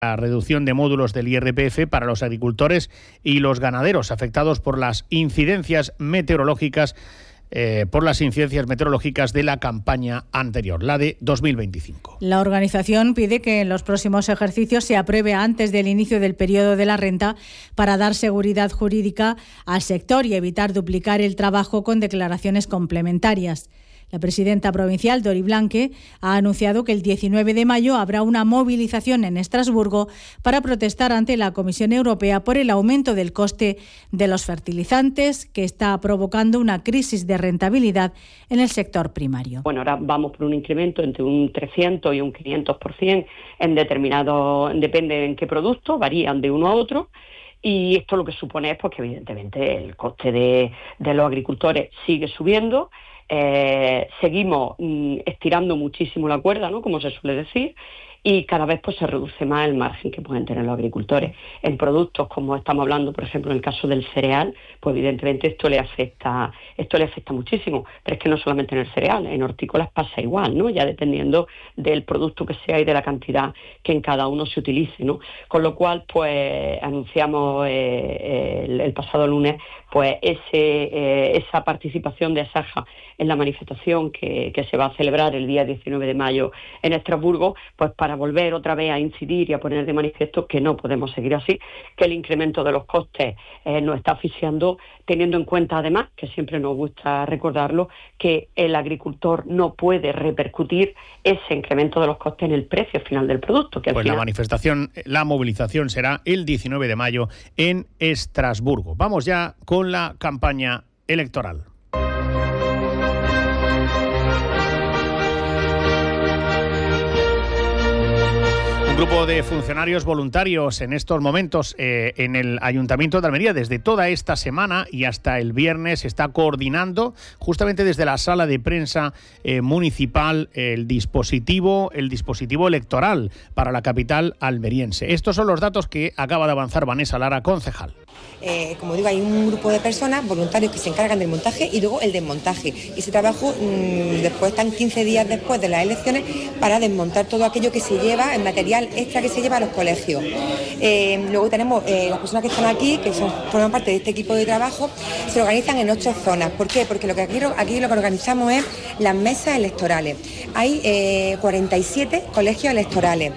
la reducción de módulos del IRPF para los agricultores y los ganaderos afectados por las incidencias meteorológicas de la campaña anterior, la de 2025. La organización pide que en los próximos ejercicios se apruebe antes del inicio del periodo de la renta para dar seguridad jurídica al sector y evitar duplicar el trabajo con declaraciones complementarias. La presidenta provincial, Dori Blanque, ha anunciado que el 19 de mayo habrá una movilización en Estrasburgo para protestar ante la Comisión Europea por el aumento del coste de los fertilizantes que está provocando una crisis de rentabilidad en el sector primario. Bueno, ahora vamos por un incremento entre un 300 y un 500% en determinado, depende en qué producto, varían de uno a otro. Y esto lo que supone es pues, que evidentemente el coste de los agricultores sigue subiendo. Seguimos estirando muchísimo la cuerda, ¿no? Como se suele decir, y cada vez pues se reduce más el margen que pueden tener los agricultores. En productos como estamos hablando, por ejemplo, en el caso del cereal, pues evidentemente esto le afecta muchísimo, pero es que no solamente en el cereal, en hortícolas pasa igual, ¿no? Ya dependiendo del producto que sea y de la cantidad que en cada uno se utilice, ¿no? Con lo cual, pues anunciamos el pasado lunes pues esa participación de Asaja en la manifestación que se va a celebrar el día 19 de mayo en Estrasburgo, pues para volver otra vez a incidir y a poner de manifiesto que no podemos seguir así, que el incremento de los costes nos está asfixiando, teniendo en cuenta además, que siempre nos gusta recordarlo, que el agricultor no puede repercutir ese incremento de los costes en el precio final del producto. Que pues la movilización será el 19 de mayo en Estrasburgo. Vamos ya con la campaña electoral. Un grupo de funcionarios voluntarios en estos momentos en el Ayuntamiento de Almería desde toda esta semana y hasta el viernes está coordinando justamente desde la sala de prensa municipal el dispositivo electoral para la capital almeriense. Estos son los datos que acaba de avanzar Vanessa Lara, concejal. Como digo, hay un grupo de personas, voluntarios, que se encargan del montaje y luego el desmontaje. Y ese trabajo después están 15 días después de las elecciones para desmontar todo aquello que se lleva, el material extra que se lleva a los colegios. Luego tenemos las personas que están aquí, que forman parte de este equipo de trabajo, se organizan en 8 zonas. ¿Por qué? Porque aquí lo que organizamos es las mesas electorales. Hay 47 colegios electorales,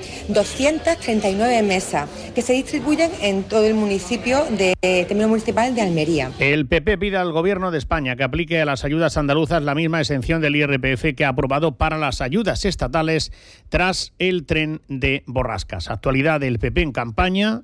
239 mesas que se distribuyen en todo el municipio de término municipal de Almería. El PP pide al Gobierno de España que aplique a las ayudas andaluzas la misma exención del IRPF que ha aprobado para las ayudas estatales tras el tren de Borrascas. Actualidad del PP en campaña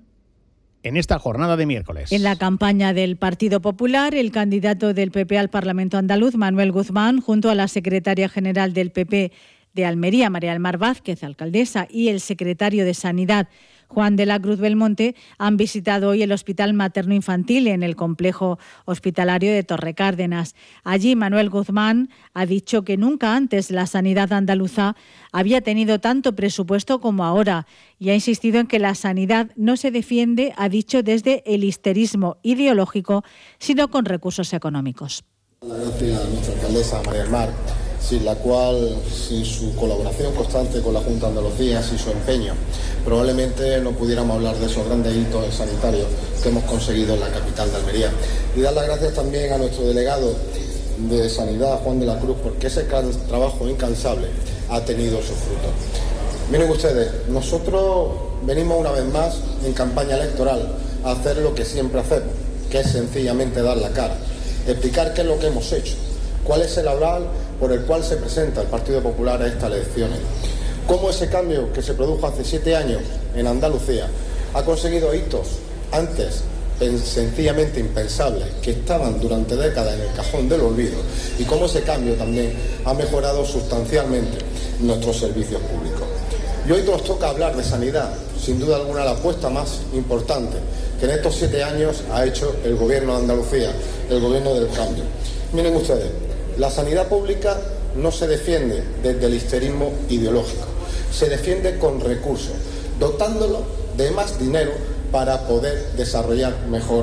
en esta jornada de miércoles. En la campaña del Partido Popular, el candidato del PP al Parlamento andaluz, Manuel Guzmán, junto a la secretaria general del PP de Almería, María del Mar Vázquez, alcaldesa, y el secretario de Sanidad, Juan de la Cruz Belmonte, han visitado hoy el Hospital Materno Infantil en el complejo hospitalario de Torrecárdenas. Allí Manuel Guzmán ha dicho que nunca antes la sanidad andaluza había tenido tanto presupuesto como ahora y ha insistido en que la sanidad no se defiende, ha dicho, desde el histerismo ideológico, sino con recursos económicos. Gracias a nuestra alcaldesa María del Mar, sin la cual, sin su colaboración constante con la Junta de Andalucía, sin su empeño, probablemente no pudiéramos hablar de esos grandes hitos sanitarios que hemos conseguido en la capital de Almería. Y dar las gracias también a nuestro delegado de Sanidad, Juan de la Cruz, porque ese trabajo incansable ha tenido sus frutos. Miren ustedes, nosotros venimos una vez más en campaña electoral a hacer lo que siempre hacemos, que es sencillamente dar la cara, explicar qué es lo que hemos hecho, cuál es el aval por el cual se presenta el Partido Popular a estas elecciones, cómo ese cambio que se produjo hace 7 años en Andalucía ha conseguido hitos antes sencillamente impensables, que estaban durante décadas en el cajón del olvido, y cómo ese cambio también ha mejorado sustancialmente nuestros servicios públicos. Y hoy nos toca hablar de sanidad, sin duda alguna la apuesta más importante que en estos 7 años ha hecho el Gobierno de Andalucía, el Gobierno del Cambio. Miren ustedes, la sanidad pública no se defiende desde el histerismo ideológico, se defiende con recursos, dotándolo de más dinero para poder desarrollar mejor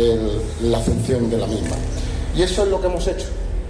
la función de la misma. Y eso es lo que hemos hecho.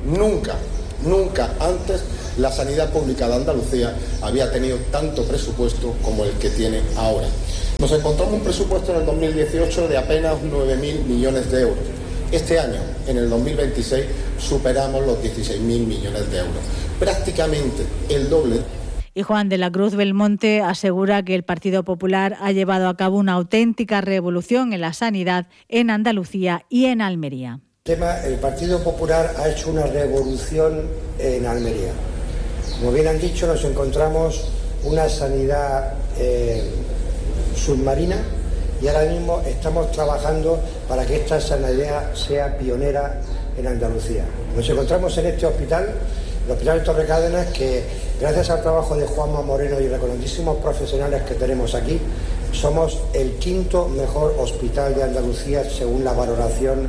Nunca antes la sanidad pública de Andalucía había tenido tanto presupuesto como el que tiene ahora. Nos encontramos un presupuesto en el 2018 de apenas 9.000 millones de euros. Este año, en el 2026, superamos los 16.000 millones de euros. Prácticamente el doble. Y Juan de la Cruz Belmonte asegura que el Partido Popular ha llevado a cabo una auténtica revolución en la sanidad en Andalucía y en Almería. El Partido Popular ha hecho una revolución en Almería. Como bien han dicho, nos encontramos una sanidad submarina y ahora mismo estamos trabajando para que esta sanidad sea pionera en Andalucía. Nos encontramos en este hospital, el Hospital de Torrecárdenas, que gracias al trabajo de Juanma Moreno y los reconocidísimos profesionales que tenemos aquí, somos el quinto mejor hospital de Andalucía según la valoración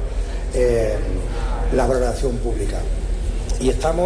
pública. Y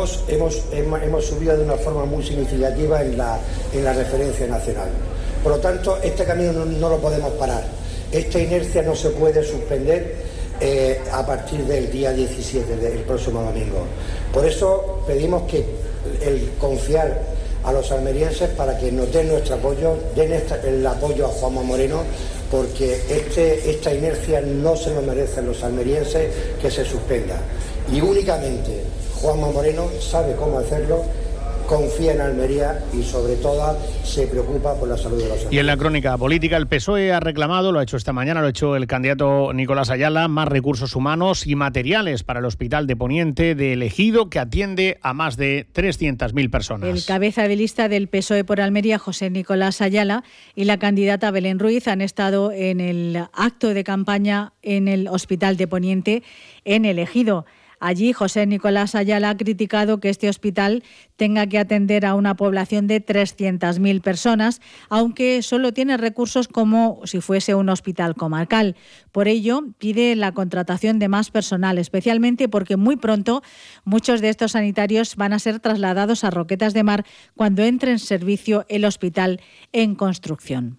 hemos subido de una forma muy significativa en la referencia nacional. Por lo tanto, este camino no lo podemos parar. Esta inercia no se puede suspender a partir del día 17, del próximo domingo. Por eso pedimos que el confiar a los almerienses para que nos den nuestro apoyo, den el apoyo a Juanma Moreno, porque esta inercia no se lo merecen los almerienses, que se suspenda. Y únicamente Juanma Moreno sabe cómo hacerlo, confía en Almería y sobre todo se preocupa por la salud de los almerienses. Y en la crónica política, el PSOE ha reclamado, lo ha hecho esta mañana, lo ha hecho el candidato Nicolás Ayala, más recursos humanos y materiales para el Hospital de Poniente de El Ejido, que atiende a más de 300.000 personas. El cabeza de lista del PSOE por Almería, José Nicolás Ayala, y la candidata Belén Ruiz han estado en el acto de campaña en el Hospital de Poniente en El Ejido. Allí, José Nicolás Ayala ha criticado que este hospital tenga que atender a una población de 300.000 personas, aunque solo tiene recursos como si fuese un hospital comarcal. Por ello, pide la contratación de más personal, especialmente porque muy pronto muchos de estos sanitarios van a ser trasladados a Roquetas de Mar cuando entre en servicio el hospital en construcción.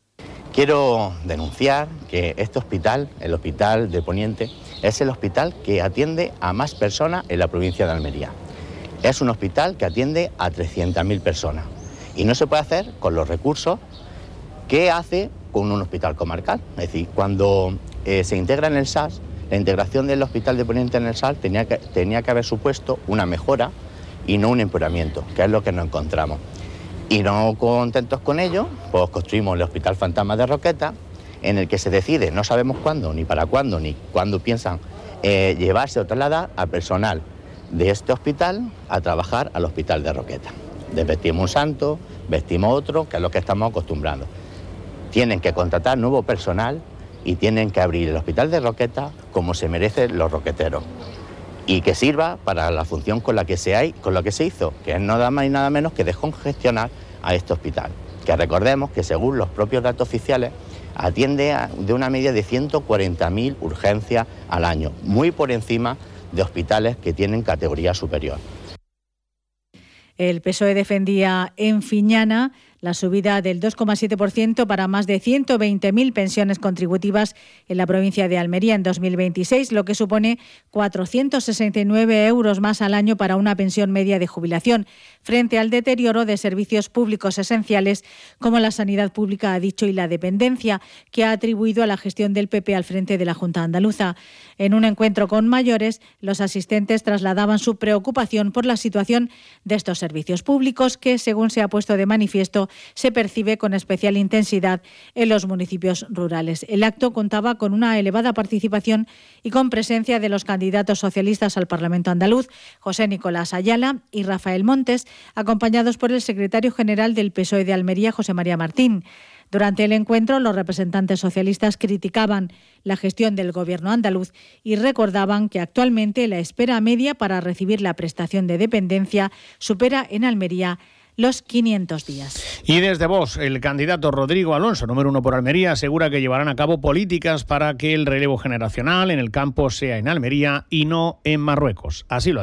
Quiero denunciar que este hospital, el Hospital de Poniente, es el hospital que atiende a más personas en la provincia de Almería. Es un hospital que atiende a 300.000 personas y no se puede hacer con los recursos que hace con un hospital comarcal. Es decir, cuando se integra en el SAS, la integración del Hospital de Poniente en el SAS tenía que haber supuesto una mejora y no un empeoramiento, que es lo que nos encontramos. Y no contentos con ello, pues construimos el Hospital Fantasma de Roquetas, en el que se decide, no sabemos cuándo, ni para cuándo, ni cuándo piensan llevarse o trasladar a personal de este hospital a trabajar al Hospital de Roquetas. Desvestimos un santo, vestimos otro, que es lo que estamos acostumbrados. Tienen que contratar nuevo personal y tienen que abrir el Hospital de Roquetas como se merecen los roqueteros. Y que sirva para la función con la que se hizo, que es nada más y nada menos que descongestionar a este hospital. Que recordemos que según los propios datos oficiales atiende de una media de 140.000 urgencias al año, muy por encima de hospitales que tienen categoría superior. El PSOE defendía en Fiñana la subida del 2,7% para más de 120.000 pensiones contributivas en la provincia de Almería en 2026, lo que supone 469 euros más al año para una pensión media de jubilación, frente al deterioro de servicios públicos esenciales como la sanidad pública, ha dicho, y la dependencia, que ha atribuido a la gestión del PP al frente de la Junta Andaluza. En un encuentro con mayores, los asistentes trasladaban su preocupación por la situación de estos servicios públicos que, según se ha puesto de manifiesto, se percibe con especial intensidad en los municipios rurales. El acto contaba con una elevada participación y con presencia de los candidatos socialistas al Parlamento andaluz, José Nicolás Ayala y Rafael Montes, acompañados por el secretario general del PSOE de Almería, José María Martín. Durante el encuentro, los representantes socialistas criticaban la gestión del Gobierno andaluz y recordaban que actualmente la espera media para recibir la prestación de dependencia supera en Almería los 500 días. Y desde Vox, el candidato Rodrigo Alonso, número 1 por Almería, asegura que llevarán a cabo políticas para que el relevo generacional en el campo sea en Almería y no en Marruecos. Así lo ha dicho.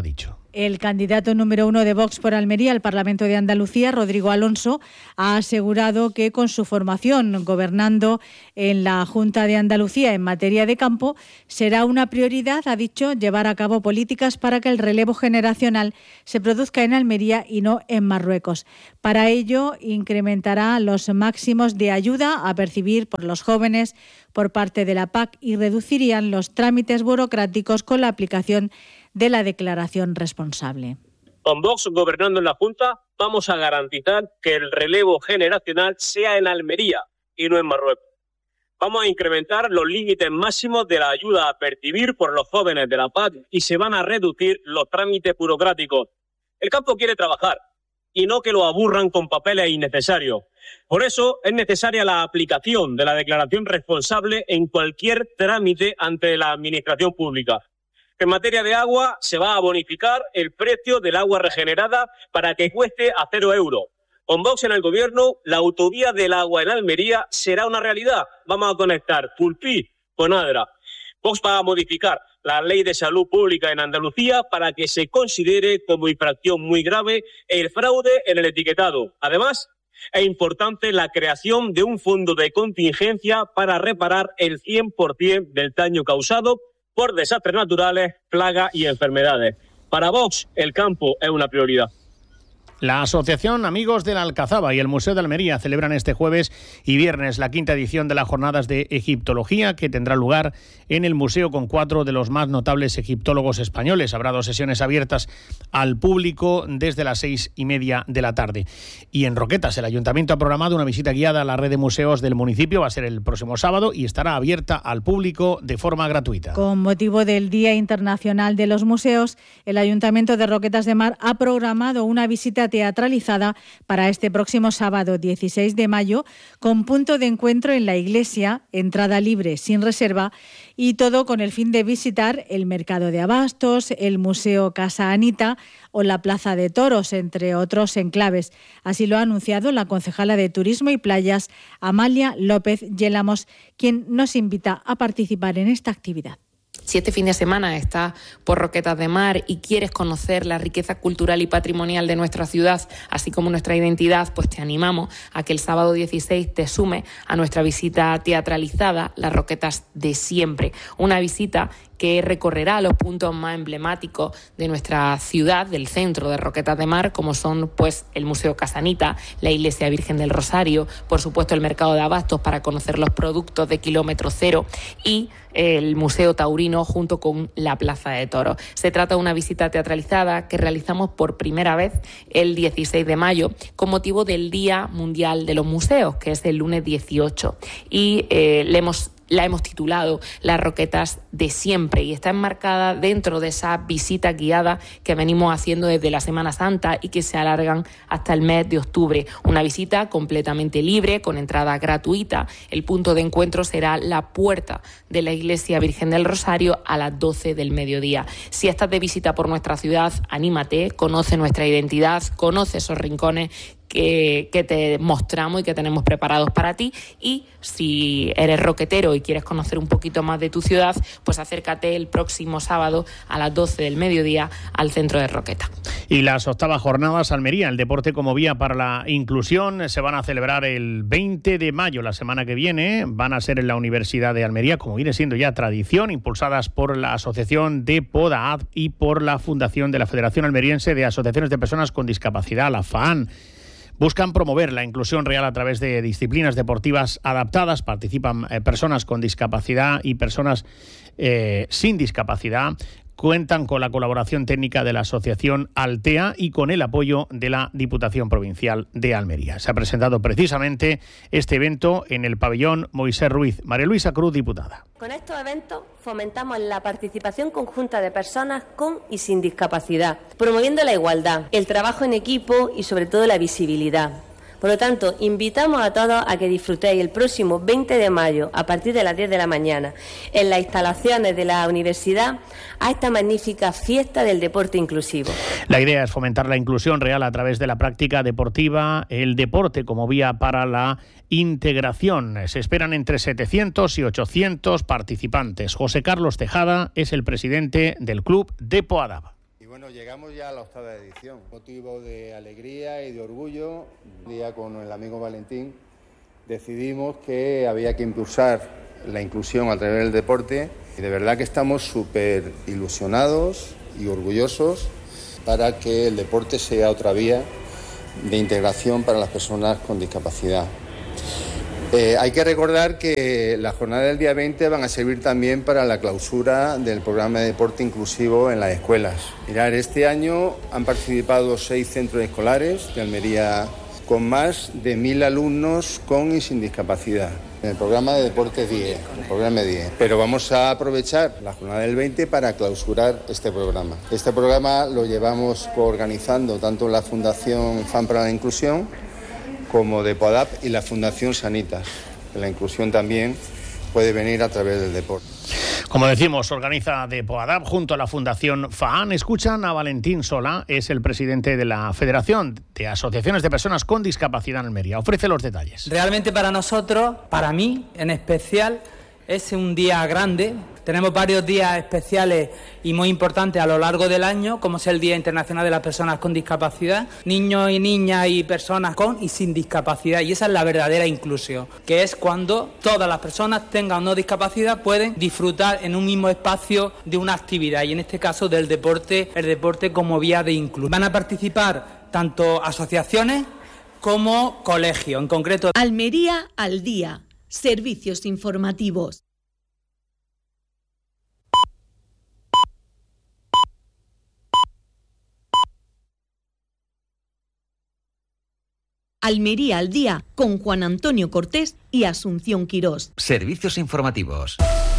El candidato número 1 de Vox por Almería al Parlamento de Andalucía, Rodrigo Alonso, ha asegurado que con su formación gobernando en la Junta de Andalucía en materia de campo, será una prioridad, ha dicho, llevar a cabo políticas para que el relevo generacional se produzca en Almería y no en Marruecos. Para ello, incrementará los máximos de ayuda a percibir por los jóvenes por parte de la PAC y reducirían los trámites burocráticos con la aplicación de la declaración responsable. Con Vox gobernando en la Junta vamos a garantizar que el relevo generacional sea en Almería y no en Marruecos. Vamos a incrementar los límites máximos de la ayuda a percibir por los jóvenes de la PAC y se van a reducir los trámites burocráticos. El campo quiere trabajar y no que lo aburran con papeles innecesarios. Por eso es necesaria la aplicación de la declaración responsable en cualquier trámite ante la administración pública. En materia de agua, se va a bonificar el precio del agua regenerada para que cueste a 0 euros. Con Vox en el gobierno, la autovía del agua en Almería será una realidad. Vamos a conectar Pulpí con Adra. Vox va a modificar la ley de salud pública en Andalucía para que se considere como infracción muy grave el fraude en el etiquetado. Además, es importante la creación de un fondo de contingencia para reparar el 100% del daño causado por desastres naturales, plagas y enfermedades. Para Vox, el campo es una prioridad. La Asociación Amigos de la Alcazaba y el Museo de Almería celebran este jueves y viernes la 5ª edición de las Jornadas de Egiptología, que tendrá lugar en el museo con 4 de los más notables egiptólogos españoles. Habrá 2 sesiones abiertas al público desde las 6:30 de la tarde. Y en Roquetas, el Ayuntamiento ha programado una visita guiada a la red de museos del municipio. Va a ser el próximo sábado y estará abierta al público de forma gratuita. Con motivo del Día Internacional de los Museos, el Ayuntamiento de Roquetas de Mar ha programado una visita teatralizada para este próximo sábado 16 de mayo, con punto de encuentro en la iglesia, entrada libre sin reserva, y todo con el fin de visitar el Mercado de Abastos, el Museo Casa Anita o la Plaza de Toros, entre otros enclaves. Así lo ha anunciado la concejala de Turismo y Playas, Amalia López Yélamos, quien nos invita a participar en esta actividad. Si este fin de semana estás por Roquetas de Mar y quieres conocer la riqueza cultural y patrimonial de nuestra ciudad, así como nuestra identidad, pues te animamos a que el sábado 16 te sumes a nuestra visita teatralizada, Las Roquetas de Siempre. Una visita que recorrerá los puntos más emblemáticos de nuestra ciudad, del centro de Roquetas de Mar, como son pues el Museo Casa Anita, la Iglesia Virgen del Rosario, por supuesto el Mercado de Abastos para conocer los productos de kilómetro cero y el Museo Taurino junto con la Plaza de Toros. Se trata de una visita teatralizada que realizamos por primera vez el 16 de mayo con motivo del Día Mundial de los Museos, que es el lunes 18, y la hemos titulado Las Roquetas de Siempre y está enmarcada dentro de esa visita guiada que venimos haciendo desde la Semana Santa y que se alargan hasta el mes de octubre. Una visita completamente libre, con entrada gratuita. El punto de encuentro será la puerta de la Iglesia Virgen del Rosario a las 12 del mediodía. Si estás de visita por nuestra ciudad, anímate, conoce nuestra identidad, conoce esos rincones que te mostramos y que tenemos preparados para ti. Y si eres roquetero y quieres conocer un poquito más de tu ciudad, pues acércate el próximo sábado a las 12 del mediodía al centro de Roqueta. Y las 8ª Jornadas Almería, el deporte como vía para la inclusión, se van a celebrar el 20 de mayo, la semana que viene. Van a ser en la Universidad de Almería, como viene siendo ya tradición, impulsadas por la Asociación de PODAAD y por la Fundación de la Federación Almeriense de Asociaciones de Personas con Discapacidad, la FAAN. Buscan promover la inclusión real a través de disciplinas deportivas adaptadas. Participan personas con discapacidad y personas sin discapacidad. Cuentan con la colaboración técnica de la Asociación Altea y con el apoyo de la Diputación Provincial de Almería. Se ha presentado precisamente este evento en el pabellón Moisés Ruiz. María Luisa Cruz, diputada. Con estos eventos fomentamos la participación conjunta de personas con y sin discapacidad, promoviendo la igualdad, el trabajo en equipo y sobre todo la visibilidad. Por lo tanto, invitamos a todos a que disfrutéis el próximo 20 de mayo, a partir de las 10 de la mañana, en las instalaciones de la universidad, a esta magnífica fiesta del deporte inclusivo. La idea es fomentar la inclusión real a través de la práctica deportiva, el deporte como vía para la integración. Se esperan entre 700 y 800 participantes. José Carlos Tejada es el presidente del club de POADAB. Bueno, llegamos ya a la 8ª edición. Motivo de alegría y de orgullo. Un día con el amigo Valentín decidimos que había que impulsar la inclusión a través del deporte y de verdad que estamos súper ilusionados y orgullosos para que el deporte sea otra vía de integración para las personas con discapacidad. Hay que recordar que las jornadas del día 20 van a servir también para la clausura del programa de deporte inclusivo en las escuelas. Mirad, este año han participado 6 centros escolares de Almería con más de 1.000 alumnos con y sin discapacidad. En el programa de deporte 10, el programa 10. Pero vamos a aprovechar la jornada del 20 para clausurar este programa. Este programa lo llevamos coorganizando tanto la Fundación FAN para la Inclusión como de POADAP y la Fundación Sanitas. La inclusión también puede venir a través del deporte. Como decimos, organiza de POADAP junto a la Fundación FAN. Escuchan a Valentín Solá, es el presidente de la Federación de Asociaciones de Personas con Discapacidad en Almería. Ofrece los detalles. Realmente para nosotros, para mí en especial, es un día grande. Tenemos varios días especiales y muy importantes a lo largo del año, como es el Día Internacional de las Personas con Discapacidad, niños y niñas y personas con y sin discapacidad. Y esa es la verdadera inclusión, que es cuando todas las personas, tengan o no discapacidad, pueden disfrutar en un mismo espacio de una actividad, y en este caso del deporte, el deporte como vía de inclusión. Van a participar tanto asociaciones como colegios, en concreto. Almería al día. Servicios informativos. Almería al día con Juan Antonio Cortés y Asunción Quirós. Servicios informativos.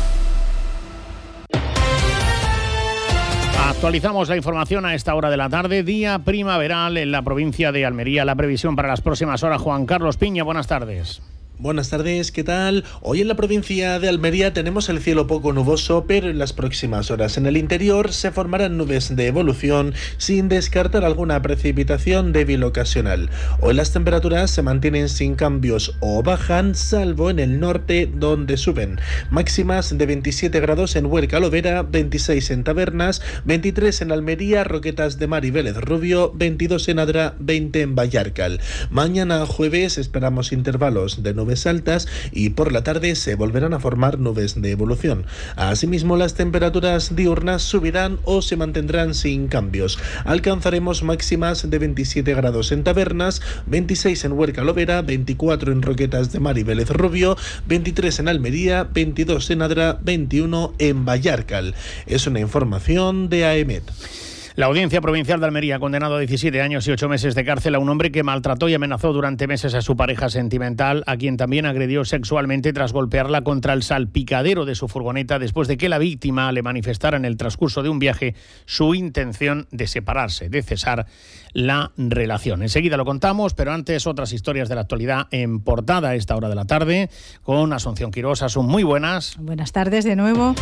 Actualizamos la información a esta hora de la tarde, día primaveral en la provincia de Almería. La previsión para las próximas horas, Juan Carlos Piña, buenas tardes. Buenas tardes, ¿qué tal? Hoy en la provincia de Almería tenemos el cielo poco nuboso, pero en las próximas horas en el interior se formarán nubes de evolución sin descartar alguna precipitación débil ocasional. Hoy las temperaturas se mantienen sin cambios o bajan, salvo en el norte donde suben. Máximas de 27 grados en Huerca Lovera, 26 en Tabernas, 23 en Almería, Roquetas de Mar y Vélez Rubio, 22 en Adra, 20 en Vallarcal. Mañana jueves esperamos intervalos de nubes altas y por la tarde se volverán a formar nubes de evolución. Asimismo, las temperaturas diurnas subirán o se mantendrán sin cambios. Alcanzaremos máximas de 27 grados en Tabernas, 26 en Huerca Lovera, 24 en Roquetas de Mar y Vélez Rubio, 23 en Almería, 22 en Adra, 21 en Vallarcal. Es una información de AEMET. La Audiencia Provincial de Almería ha condenado a 17 años y 8 meses de cárcel a un hombre que maltrató y amenazó durante meses a su pareja sentimental, a quien también agredió sexualmente tras golpearla contra el salpicadero de su furgoneta después de que la víctima le manifestara en el transcurso de un viaje su intención de separarse, de cesar la relación. Enseguida lo contamos, pero antes otras historias de la actualidad en portada a esta hora de la tarde con Asunción Quirós. Son muy buenas. Buenas tardes de nuevo.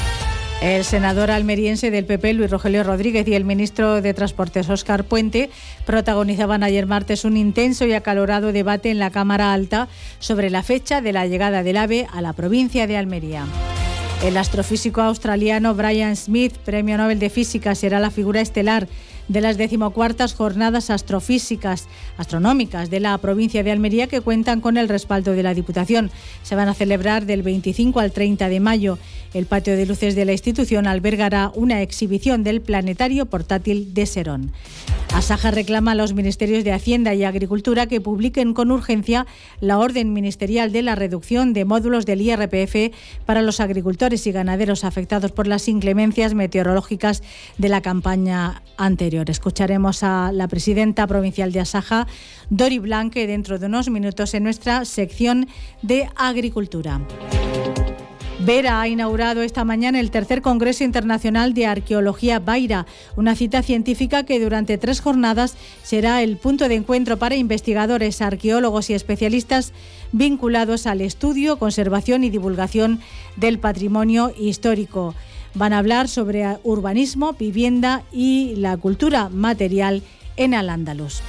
El senador almeriense del PP, Luis Rogelio Rodríguez, y el ministro de Transportes, Óscar Puente, protagonizaban ayer martes un intenso y acalorado debate en la Cámara Alta sobre la fecha de la llegada del AVE a la provincia de Almería. El astrofísico australiano Brian Smith, Premio Nobel de Física, será la figura estelar de las 14ª Jornadas Astronómicas de la provincia de Almería, que cuentan con el respaldo de la Diputación. Se van a celebrar del 25 al 30 de mayo. El patio de luces de la institución albergará una exhibición del planetario portátil de Serón. Asaja reclama a los ministerios de Hacienda y Agricultura que publiquen con urgencia la orden ministerial de la reducción de módulos del IRPF para los agricultores y ganaderos afectados por las inclemencias meteorológicas de la campaña anterior. Escucharemos a la presidenta provincial de Asaja, Dori Blanque, dentro de unos minutos en nuestra sección de Agricultura. Vera ha inaugurado esta mañana el tercer Congreso Internacional de Arqueología Baira, una cita científica que durante 3 jornadas será el punto de encuentro para investigadores, arqueólogos y especialistas vinculados al estudio, conservación y divulgación del patrimonio histórico. Van a hablar sobre urbanismo, vivienda y la cultura material en Al-Ándalus.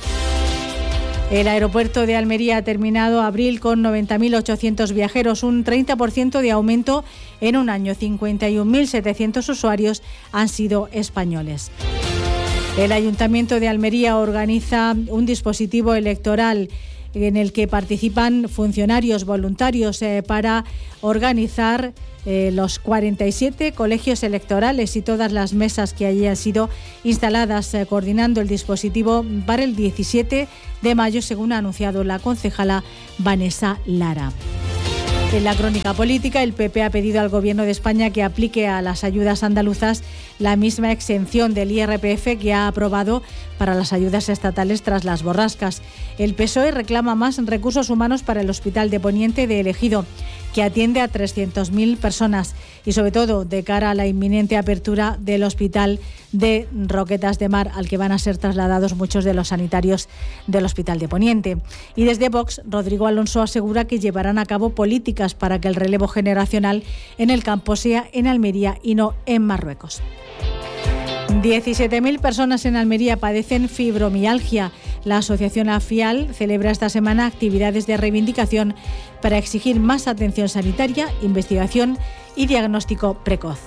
El aeropuerto de Almería ha terminado abril con 90.800 viajeros, un 30% de aumento en un año. 51.700 usuarios han sido españoles. El Ayuntamiento de Almería organiza un dispositivo electoral en el que participan funcionarios voluntarios para organizar los 47 colegios electorales y todas las mesas que allí han sido instaladas, coordinando el dispositivo para el 17 de mayo, según ha anunciado la concejala Vanessa Lara. En la crónica política, el PP ha pedido al Gobierno de España que aplique a las ayudas andaluzas la misma exención del IRPF que ha aprobado para las ayudas estatales tras las borrascas. El PSOE reclama más recursos humanos para el Hospital de Poniente de El Ejido, que atiende a 300.000 personas, y sobre todo de cara a la inminente apertura del Hospital de Roquetas de Mar, al que van a ser trasladados muchos de los sanitarios del Hospital de Poniente. Y desde Vox, Rodrigo Alonso asegura que llevarán a cabo políticas para que el relevo generacional en el campo sea en Almería y no en Marruecos. 17.000 personas en Almería padecen fibromialgia. La asociación AFIAL celebra esta semana actividades de reivindicación para exigir más atención sanitaria, investigación y diagnóstico precoz.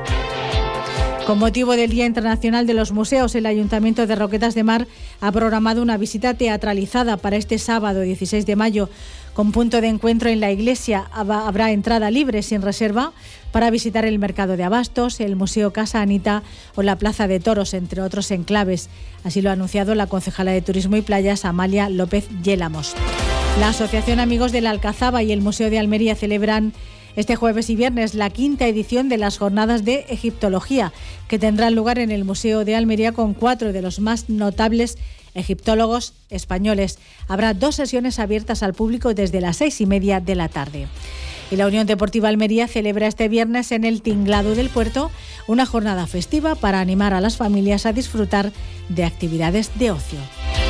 Con motivo del Día Internacional de los Museos, el Ayuntamiento de Roquetas de Mar ha programado una visita teatralizada para este sábado 16 de mayo. Con punto de encuentro en la iglesia, habrá entrada libre sin reserva para visitar el Mercado de Abastos, el Museo Casa Anita o la Plaza de Toros, entre otros enclaves. Así lo ha anunciado la concejala de Turismo y Playas, Amalia López Yélamos. La Asociación Amigos de la Alcazaba y el Museo de Almería celebran este jueves y viernes la 5ª edición de las jornadas de egiptología, que tendrán lugar en el Museo de Almería con 4 de los más notables egiptólogos españoles. Habrá 2 sesiones abiertas al público desde las 6:30 de la tarde. Y la Unión Deportiva Almería celebra este viernes en el Tinglado del Puerto una jornada festiva para animar a las familias a disfrutar de actividades de ocio.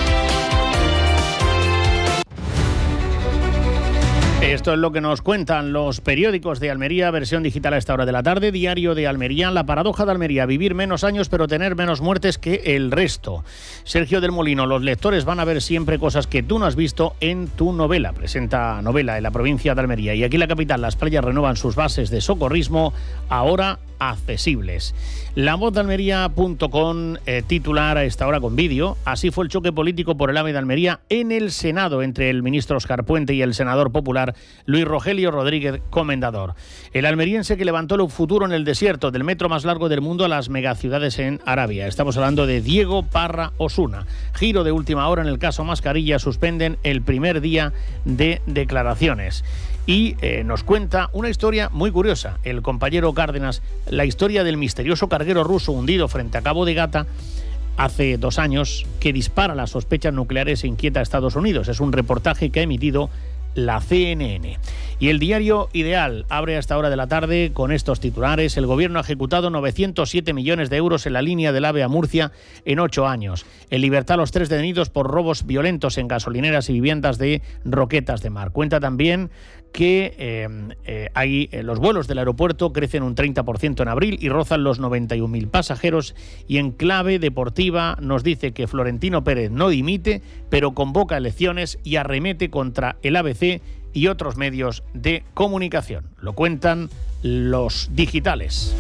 Esto es lo que nos cuentan los periódicos de Almería, versión digital a esta hora de la tarde. Diario de Almería, la paradoja de Almería, vivir menos años pero tener menos muertes que el resto. Sergio del Molino, los lectores van a ver siempre cosas que tú no has visto en tu novela. Presenta novela en la provincia de Almería. Y aquí en la capital, las playas renuevan sus bases de socorrismo, ahora accesibles. Lavozdealmería.com, titular a esta hora con vídeo. Así fue el choque político por el AVE de Almería en el Senado entre el ministro Óscar Puente y el senador popular Luis Rogelio Rodríguez Comendador. El almeriense que levantó el futuro en el desierto del metro más largo del mundo a las megaciudades en Arabia. Estamos hablando de Diego Parra Osuna. Giro de última hora en el caso Mascarilla, suspenden el primer día de declaraciones. Y nos cuenta una historia muy curiosa, el compañero Cárdenas, la historia del misterioso carguero ruso hundido frente a Cabo de Gata hace 2 años, que dispara las sospechas nucleares e inquieta a Estados Unidos. Es un reportaje que ha emitido la CNN. Y el diario Ideal abre a esta hora de la tarde con estos titulares. El gobierno ha ejecutado 907 millones de euros en la línea del AVE a Murcia en 8 años. En libertad los 3 detenidos por robos violentos en gasolineras y viviendas de Roquetas de Mar. Cuenta también que los vuelos del aeropuerto crecen un 30% en abril y rozan los 91.000 pasajeros. Y en clave deportiva nos dice que Florentino Pérez no dimite, pero convoca elecciones y arremete contra el ABC y otros medios de comunicación. Lo cuentan los digitales.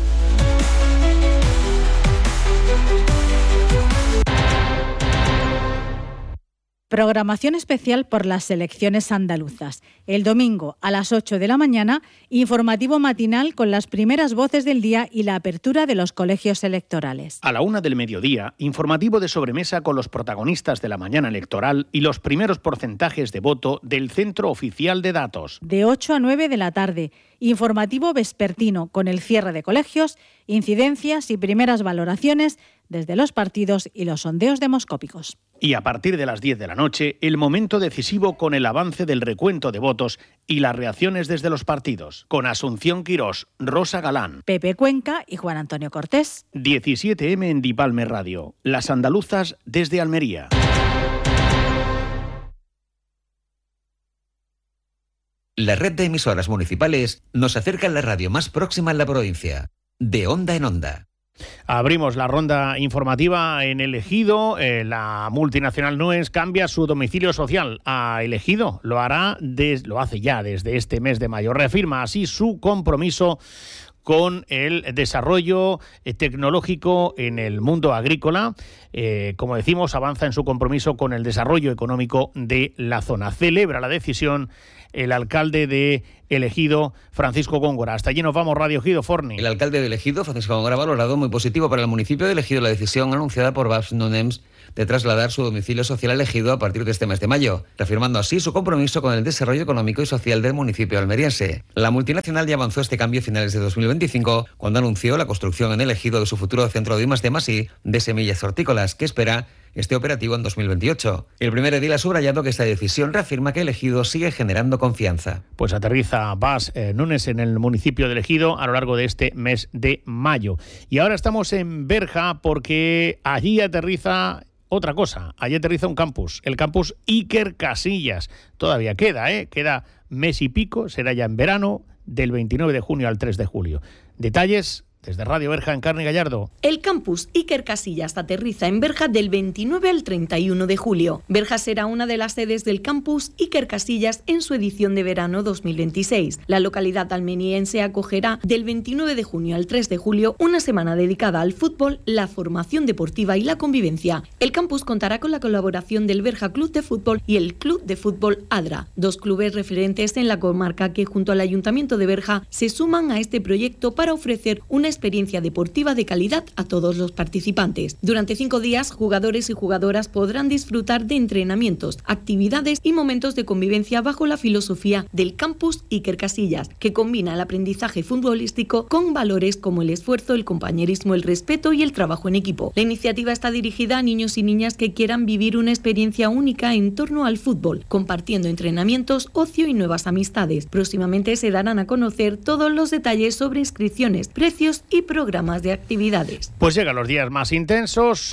Programación especial por las elecciones andaluzas. El domingo a las 8 de la mañana, informativo matinal con las primeras voces del día y la apertura de los colegios electorales. A la 1 del mediodía, informativo de sobremesa con los protagonistas de la mañana electoral y los primeros porcentajes de voto del Centro Oficial de Datos. De 8 a 9 de la tarde, informativo vespertino con el cierre de colegios, incidencias y primeras valoraciones desde los partidos y los sondeos demoscópicos. Y a partir de las 10 de la noche, el momento decisivo con el avance del recuento de votos y las reacciones desde los partidos. Con Asunción Quirós, Rosa Galán, Pepe Cuenca y Juan Antonio Cortés. 17M en Dipalme Radio. Las andaluzas desde Almería. La red de emisoras municipales nos acerca a la radio más próxima en la provincia. De onda en onda. Abrimos la ronda informativa en El Ejido. La multinacional Nues cambia su domicilio social a El Ejido. Lo hace ya desde este mes de mayo. Reafirma así su compromiso con el desarrollo tecnológico en el mundo agrícola. Como decimos, avanza en su compromiso con el desarrollo económico de la zona. Celebra la decisión el alcalde de El Ejido, Francisco Góngora. Hasta allí nos vamos, Radio Ejido, Forni. El alcalde de El Ejido, Francisco Góngora, ha valorado muy positivo para el municipio de El Ejido la decisión anunciada por Babs Nunems de trasladar su domicilio social al Ejido a partir de este mes de mayo, reafirmando así su compromiso con el desarrollo económico y social del municipio almeriense. La multinacional ya avanzó este cambio a finales de 2025, cuando anunció la construcción en El Ejido de su futuro centro de I+D+I de semillas hortícolas, que espera esté operativo en 2028. El primer edil ha subrayado que esta decisión reafirma que El Ejido sigue generando confianza. Pues aterriza Babs Nunes en el municipio de El Ejido a lo largo de este mes de mayo. Y ahora estamos en Berja porque allí aterriza otra cosa. Allí aterriza un campus, el campus Iker Casillas. Todavía queda mes y pico, será ya en verano, del 29 de junio al 3 de julio. Detalles desde Radio Berja, en Carni Gallardo. El campus Iker Casillas aterriza en Berja del 29 al 31 de julio. Berja será una de las sedes del campus Iker Casillas en su edición de verano 2026. La localidad almeriense acogerá del 29 de junio al 3 de julio una semana dedicada al fútbol, la formación deportiva y la convivencia. El campus contará con la colaboración del Berja Club de Fútbol y el Club de Fútbol Adra, dos clubes referentes en la comarca que junto al Ayuntamiento de Berja se suman a este proyecto para ofrecer una experiencia deportiva de calidad a todos los participantes. Durante 5 días, jugadores y jugadoras podrán disfrutar de entrenamientos, actividades y momentos de convivencia bajo la filosofía del campus Iker Casillas, que combina el aprendizaje futbolístico con valores como el esfuerzo, el compañerismo, el respeto y el trabajo en equipo. La iniciativa está dirigida a niños y niñas que quieran vivir una experiencia única en torno al fútbol, compartiendo entrenamientos, ocio y nuevas amistades. Próximamente se darán a conocer todos los detalles sobre inscripciones, precios y programas de actividades. Pues llegan los días más intensos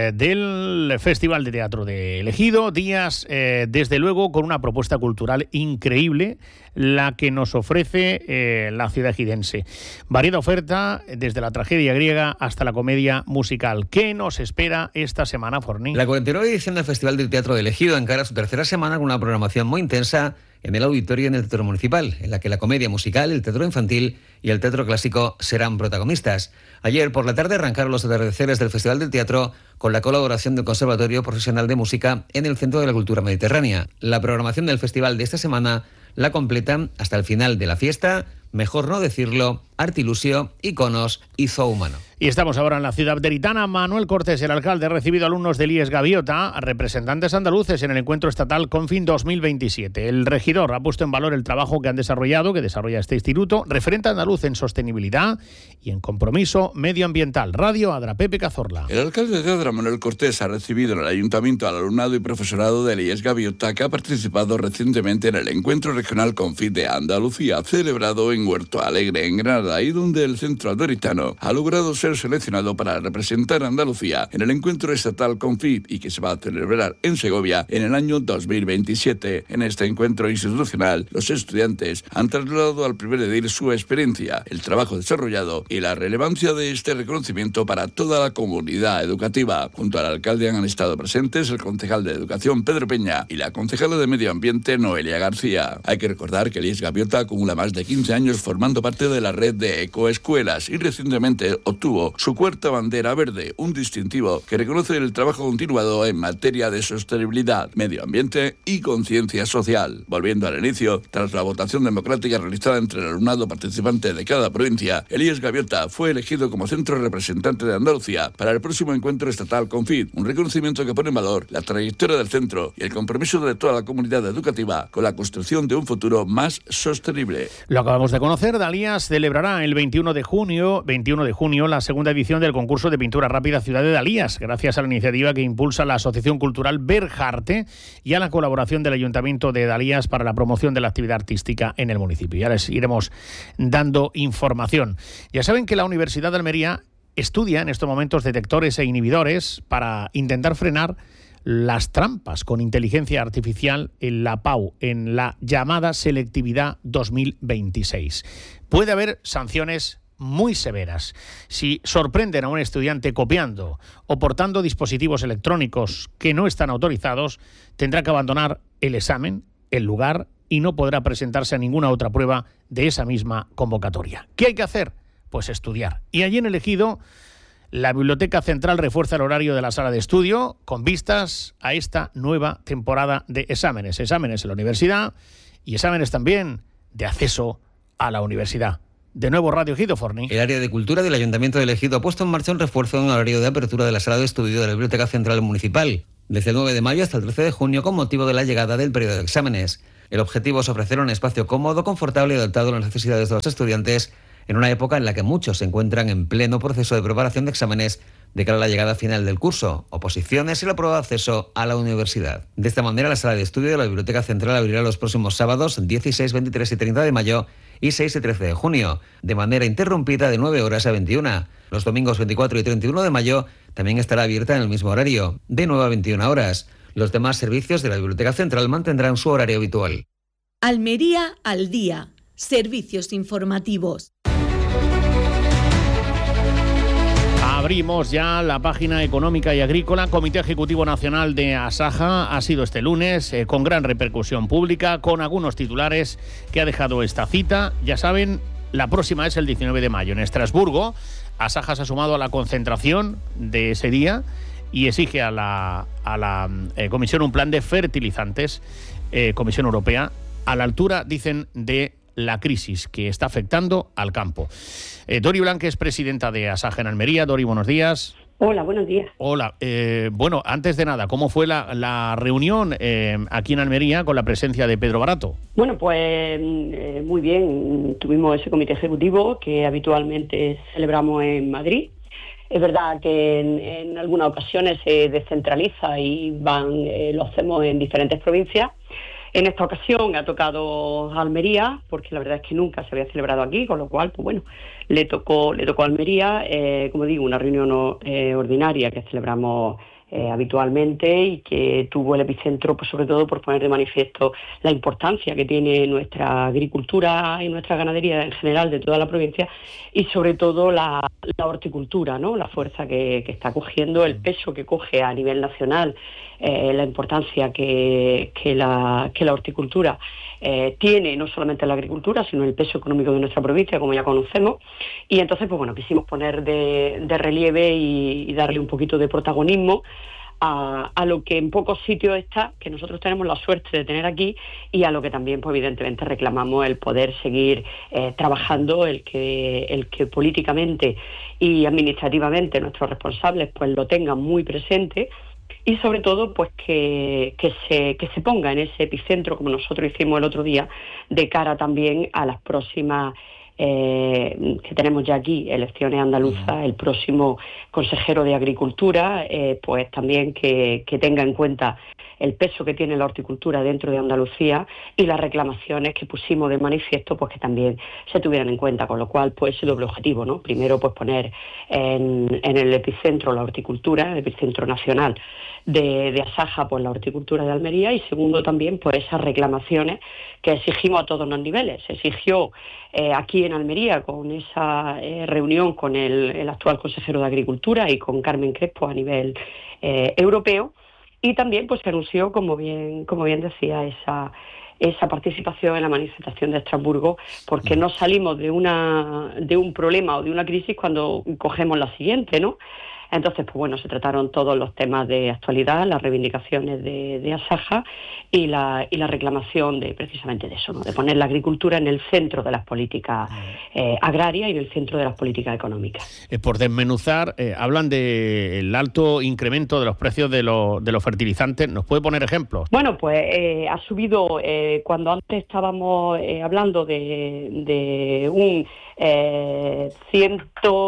del Festival de Teatro de El Ejido, días desde luego con una propuesta cultural increíble, la que nos ofrece la ciudad ejidense. Variada oferta desde la tragedia griega hasta la comedia musical. ¿Qué nos espera esta semana, Forni? La 49 edición del Festival del Teatro de El Ejido encara su tercera semana con una programación muy intensa en el auditorio y en el Teatro Municipal, en la que la comedia musical, el teatro infantil y el teatro clásico serán protagonistas. Ayer por la tarde arrancaron los atardeceres del Festival del Teatro con la colaboración del Conservatorio Profesional de Música en el Centro de la Cultura Mediterránea. La programación del festival de esta semana la completan hasta el final de la fiesta, mejor no decirlo, Artilusio, Iconos y Zoo Humano. Y estamos ahora en la ciudad abderitana. Manuel Cortés, el alcalde, ha recibido alumnos del IES Gaviota, representantes andaluces en el encuentro estatal Confin 2027. El regidor ha puesto en valor el trabajo que desarrolla este instituto, referente andaluz en sostenibilidad y en compromiso medioambiental. Radio Adra, Pepe Cazorla. El alcalde de Adra, Manuel Cortés, ha recibido en el ayuntamiento al alumnado y profesorado del IES Gaviota, que ha participado recientemente en el encuentro regional Confin de Andalucía, celebrado en Huerto Alegre, en Granada, y donde el centro alberitano ha logrado ser seleccionado para representar a Andalucía en el encuentro estatal Confit y que se va a celebrar en Segovia en el año 2027. En este encuentro institucional, los estudiantes han trasladado al primer edil su experiencia, el trabajo desarrollado y la relevancia de este reconocimiento para toda la comunidad educativa. Junto al alcalde han estado presentes el concejal de Educación, Pedro Peña, y la concejala de Medio Ambiente, Noelia García. Hay que recordar que el IES Gaviota acumula más de 15 años formando parte de la red de ecoescuelas y recientemente obtuvo su cuarta bandera verde, un distintivo que reconoce el trabajo continuado en materia de sostenibilidad, medio ambiente y conciencia social. Volviendo al inicio, tras la votación democrática realizada entre el alumnado participante de cada provincia, el IES Gaviota fue elegido como centro representante de Andalucía para el próximo encuentro estatal Confit, un reconocimiento que pone en valor la trayectoria del centro y el compromiso de toda la comunidad educativa con la construcción de un futuro más sostenible. Lo acabamos de conocer, Dalías celebrará el 21 de junio la segunda edición del concurso de pintura rápida Ciudad de Dalías, gracias a la iniciativa que impulsa la Asociación Cultural Berjarte y a la colaboración del Ayuntamiento de Dalías para la promoción de la actividad artística en el municipio. Ya les iremos dando información. Ya saben que la Universidad de Almería estudia en estos momentos detectores e inhibidores para intentar frenar las trampas con inteligencia artificial en la PAU, en la llamada selectividad 2026. Puede haber sanciones muy severas. Si sorprenden a un estudiante copiando o portando dispositivos electrónicos que no están autorizados, tendrá que abandonar el examen, el lugar, y no podrá presentarse a ninguna otra prueba de esa misma convocatoria. ¿Qué hay que hacer? pues estudiar. Y allí en el Ejido, la Biblioteca Central refuerza el horario de la sala de estudio con vistas a esta nueva temporada de exámenes. Exámenes en la universidad y exámenes también de acceso a la universidad. De nuevo, Radio Ejido, Forni. El área de cultura del Ayuntamiento del Ejido ha puesto en marcha un refuerzo en el horario de apertura de la sala de estudio de la Biblioteca Central Municipal, desde el 9 de mayo hasta el 13 de junio con motivo de la llegada del periodo de exámenes. El objetivo es ofrecer un espacio cómodo, confortable y adaptado a las necesidades de los estudiantes en una época en la que muchos se encuentran en pleno proceso de preparación de exámenes de cara a la llegada final del curso, oposiciones y la prueba de acceso a la universidad. De esta manera, la sala de estudio de la Biblioteca Central abrirá los próximos sábados 16, 23 y 30 de mayo y 6 y 13 de junio, de manera interrumpida de 9 horas a 21. Los domingos 24 y 31 de mayo también estará abierta en el mismo horario, de 9 a 21 horas. Los demás servicios de la Biblioteca Central mantendrán su horario habitual. Almería al día. Servicios informativos. Abrimos ya la página económica y agrícola. Comité Ejecutivo Nacional de Asaja ha sido este lunes con gran repercusión pública, con algunos titulares que ha dejado esta cita. Ya saben, la próxima es el 19 de mayo en Estrasburgo. Asaja se ha sumado a la concentración de ese día y exige a la Comisión un plan de fertilizantes, Comisión Europea, a la altura, dicen, de la crisis que está afectando al campo. Dori Blanque es presidenta de Asaja en Almería. Dori, buenos días. Hola, buenos días. Hola. Bueno, antes de nada, ¿cómo fue la reunión aquí en Almería con la presencia de Pedro Barato? Bueno, pues muy bien. Tuvimos ese comité ejecutivo que habitualmente celebramos en Madrid. Es verdad que en algunas ocasiones se descentraliza y lo hacemos en diferentes provincias. En esta ocasión ha tocado Almería, porque la verdad es que nunca se había celebrado aquí, con lo cual, pues bueno, le tocó a Almería, como digo, una reunión ordinaria que celebramos habitualmente y que tuvo el epicentro, pues sobre todo por poner de manifiesto la importancia que tiene nuestra agricultura y nuestra ganadería en general de toda la provincia y sobre todo la horticultura, ¿no? La fuerza que está cogiendo, el peso que coge a nivel nacional, la importancia que la horticultura tiene no solamente en la agricultura, sino en el peso económico de nuestra provincia, como ya conocemos. Y entonces, pues bueno, quisimos poner de relieve y darle un poquito de protagonismo a lo que en pocos sitios está, que nosotros tenemos la suerte de tener aquí, y a lo que también, pues evidentemente, reclamamos el poder seguir trabajando, el que políticamente y administrativamente nuestros responsables pues lo tengan muy presente. Y sobre todo, pues que se ponga en ese epicentro, como nosotros hicimos el otro día, de cara también a las próximas, que tenemos ya aquí, elecciones andaluzas, el próximo consejero de Agricultura, pues también que tenga en cuenta el peso que tiene la horticultura dentro de Andalucía y las reclamaciones que pusimos de manifiesto, pues que también se tuvieran en cuenta, con lo cual, pues ese doble objetivo, ¿no? Primero, pues poner en el epicentro la horticultura, el epicentro nacional de Asaja, pues la horticultura de Almería, y segundo también, pues esas reclamaciones que exigimos a todos los niveles. Se exigió aquí en Almería con esa reunión con el actual consejero de Agricultura y con Carmen Crespo a nivel europeo. Y también pues se anunció, como bien decía, esa participación en la manifestación de Estrasburgo, porque no salimos de un problema o de una crisis cuando cogemos la siguiente, ¿no? Entonces, pues bueno, se trataron todos los temas de actualidad, las reivindicaciones de Asaja y la reclamación de precisamente de eso, ¿no? De poner la agricultura en el centro de las políticas agrarias y en el centro de las políticas económicas. Por desmenuzar, hablan del alto incremento de los precios de los fertilizantes. ¿Nos puede poner ejemplos? Bueno, pues ha subido, cuando antes estábamos hablando de un 100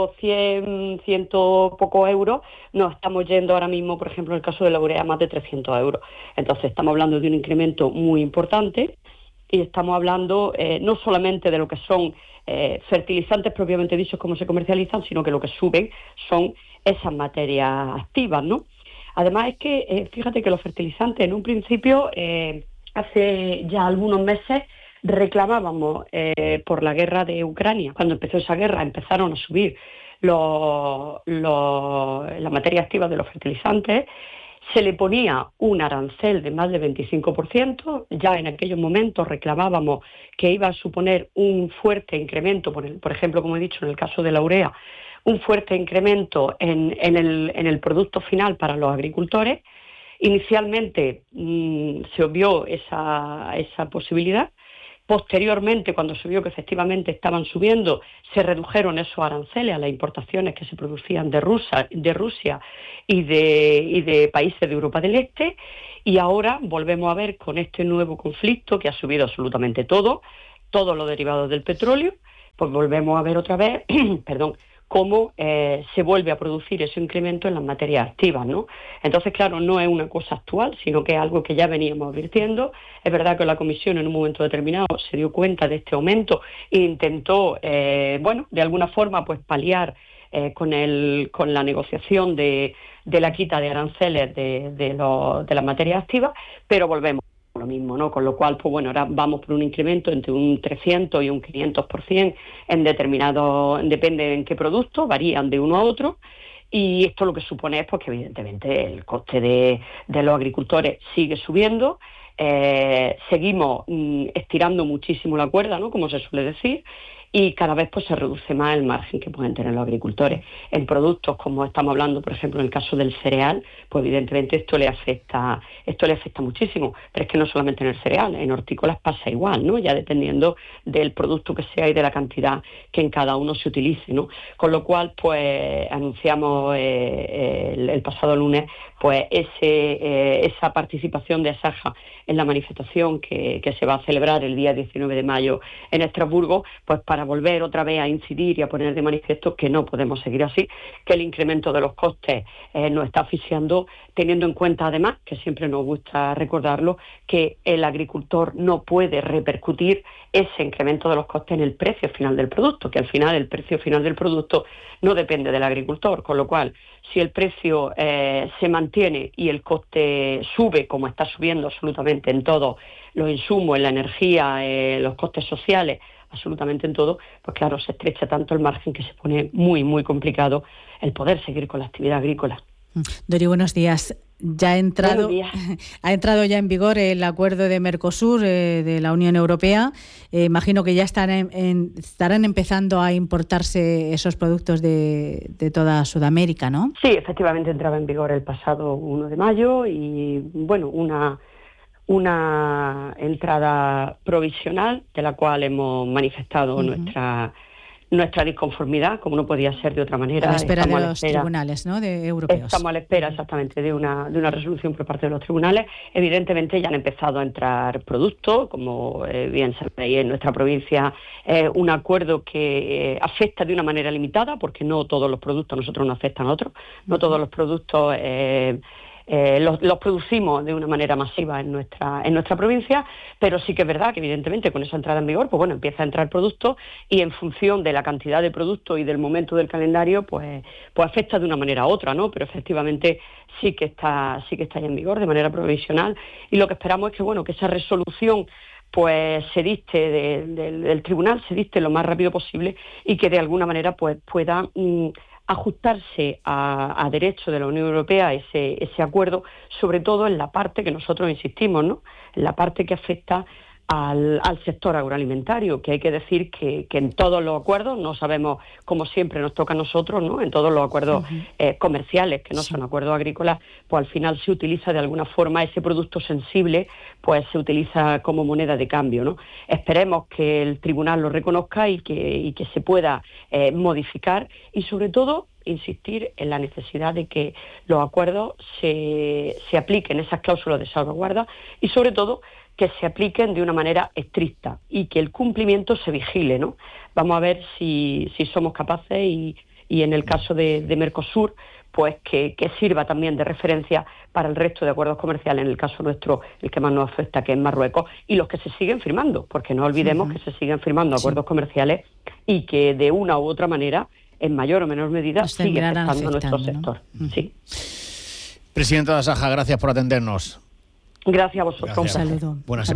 poco euros, nos estamos yendo ahora mismo, por ejemplo, en el caso de la urea, más de 300 euros. Entonces estamos hablando de un incremento muy importante y estamos hablando no solamente de lo que son fertilizantes propiamente dichos, cómo se comercializan, sino que lo que suben son esas materias activas, ¿no? Además es que, fíjate que los fertilizantes en un principio, hace ya algunos meses, reclamábamos por la guerra de Ucrania. Cuando empezó esa guerra empezaron a subir la materia activa de los fertilizantes. se le ponía un arancel de más del 25%, ya en aquellos momentos reclamábamos que iba a suponer un fuerte incremento, por ejemplo, como he dicho, en el caso de la urea, un fuerte incremento en el producto final para los agricultores. Inicialmente se obvió esa posibilidad. Posteriormente, cuando se vio que efectivamente estaban subiendo, se redujeron esos aranceles a las importaciones que se producían de Rusia y de países de Europa del Este, y ahora volvemos a ver con este nuevo conflicto que ha subido absolutamente todos los derivados del petróleo, pues volvemos a ver otra vez, cómo se vuelve a producir ese incremento en las materias activas, ¿no? Entonces, claro, no es una cosa actual, sino que es algo que ya veníamos advirtiendo. Es verdad que la Comisión en un momento determinado se dio cuenta de este aumento e intentó, de alguna forma, pues paliar con la negociación de la quita de aranceles de las materias activas, pero volvemos lo mismo, ¿no? Con lo cual, pues bueno, ahora vamos por un incremento entre un 300 y un 500% en determinados, depende en qué producto, varían de uno a otro, y esto lo que supone es pues que evidentemente el coste de los agricultores sigue subiendo. Seguimos estirando muchísimo la cuerda, ¿no? Como se suele decir, y cada vez pues se reduce más el margen que pueden tener los agricultores. En productos como estamos hablando, por ejemplo, en el caso del cereal, pues evidentemente esto le afecta muchísimo, pero es que no solamente en el cereal, en hortícolas pasa igual, ¿no? Ya dependiendo del producto que sea y de la cantidad que en cada uno se utilice, ¿no? Con lo cual, pues anunciamos el pasado lunes pues esa participación de Asaja en la manifestación que se va a celebrar el día 19 de mayo en Estrasburgo, pues para volver otra vez a incidir y a poner de manifiesto que no podemos seguir así, que el incremento de los costes nos está asfixiando, teniendo en cuenta además, que siempre nos gusta recordarlo, que el agricultor no puede repercutir ese incremento de los costes en el precio final del producto, que al final el precio final del producto no depende del agricultor, con lo cual si el precio se mantiene y el coste sube, como está subiendo absolutamente en todos los insumos, en la energía, los costes sociales, absolutamente en todo, pues claro, se estrecha tanto el margen que se pone muy, muy complicado el poder seguir con la actividad agrícola. Dori, buenos días. Ya ha entrado ya en vigor el acuerdo de Mercosur de la Unión Europea. Imagino que ya estarán empezando a importarse esos productos de toda Sudamérica, ¿no? Sí, efectivamente entraba en vigor el pasado 1 de mayo y, bueno, una entrada provisional de la cual hemos manifestado nuestra disconformidad, como no podía ser de otra manera. A la espera de los tribunales, ¿no?, de europeos. Estamos a la espera exactamente de una resolución por parte de los tribunales. Evidentemente ya han empezado a entrar productos, como bien sabéis, en nuestra provincia un acuerdo que afecta de una manera limitada, porque no todos los productos, nosotros nos afectan a otros, no todos los productos los producimos de una manera masiva en nuestra provincia, pero sí que es verdad que evidentemente con esa entrada en vigor, pues bueno, empieza a entrar producto y en función de la cantidad de productos y del momento del calendario, pues afecta de una manera u otra, ¿no? Pero efectivamente sí que está ya en vigor de manera provisional, y lo que esperamos es que bueno, que esa resolución pues se dicte del tribunal, se dicte lo más rápido posible y que de alguna manera pues pueda ajustarse a derecho de la Unión Europea ese acuerdo, sobre todo en la parte que nosotros insistimos, ¿no? En la parte que afecta al sector agroalimentario, que hay que decir que en todos los acuerdos, no sabemos, como siempre nos toca a nosotros, ¿no?, en todos los acuerdos comerciales, que no son acuerdos agrícolas, pues al final se utiliza de alguna forma ese producto sensible, pues se utiliza como moneda de cambio, ¿no? Esperemos que el tribunal lo reconozca y que se pueda modificar, y sobre todo insistir en la necesidad de que los acuerdos se apliquen esas cláusulas de salvaguarda y sobre todo que se apliquen de una manera estricta y que el cumplimiento se vigile, ¿no? Vamos a ver si somos capaces y en el caso de Mercosur, pues que sirva también de referencia para el resto de acuerdos comerciales, en el caso nuestro, el que más nos afecta, que es Marruecos, y los que se siguen firmando, porque no olvidemos que se siguen firmando acuerdos comerciales y que de una u otra manera, en mayor o menor medida, sigue afectando a nuestro sector. Sí. Presidenta de Asaja, gracias por atendernos. Gracias a vosotros. Un saludo. Buenas.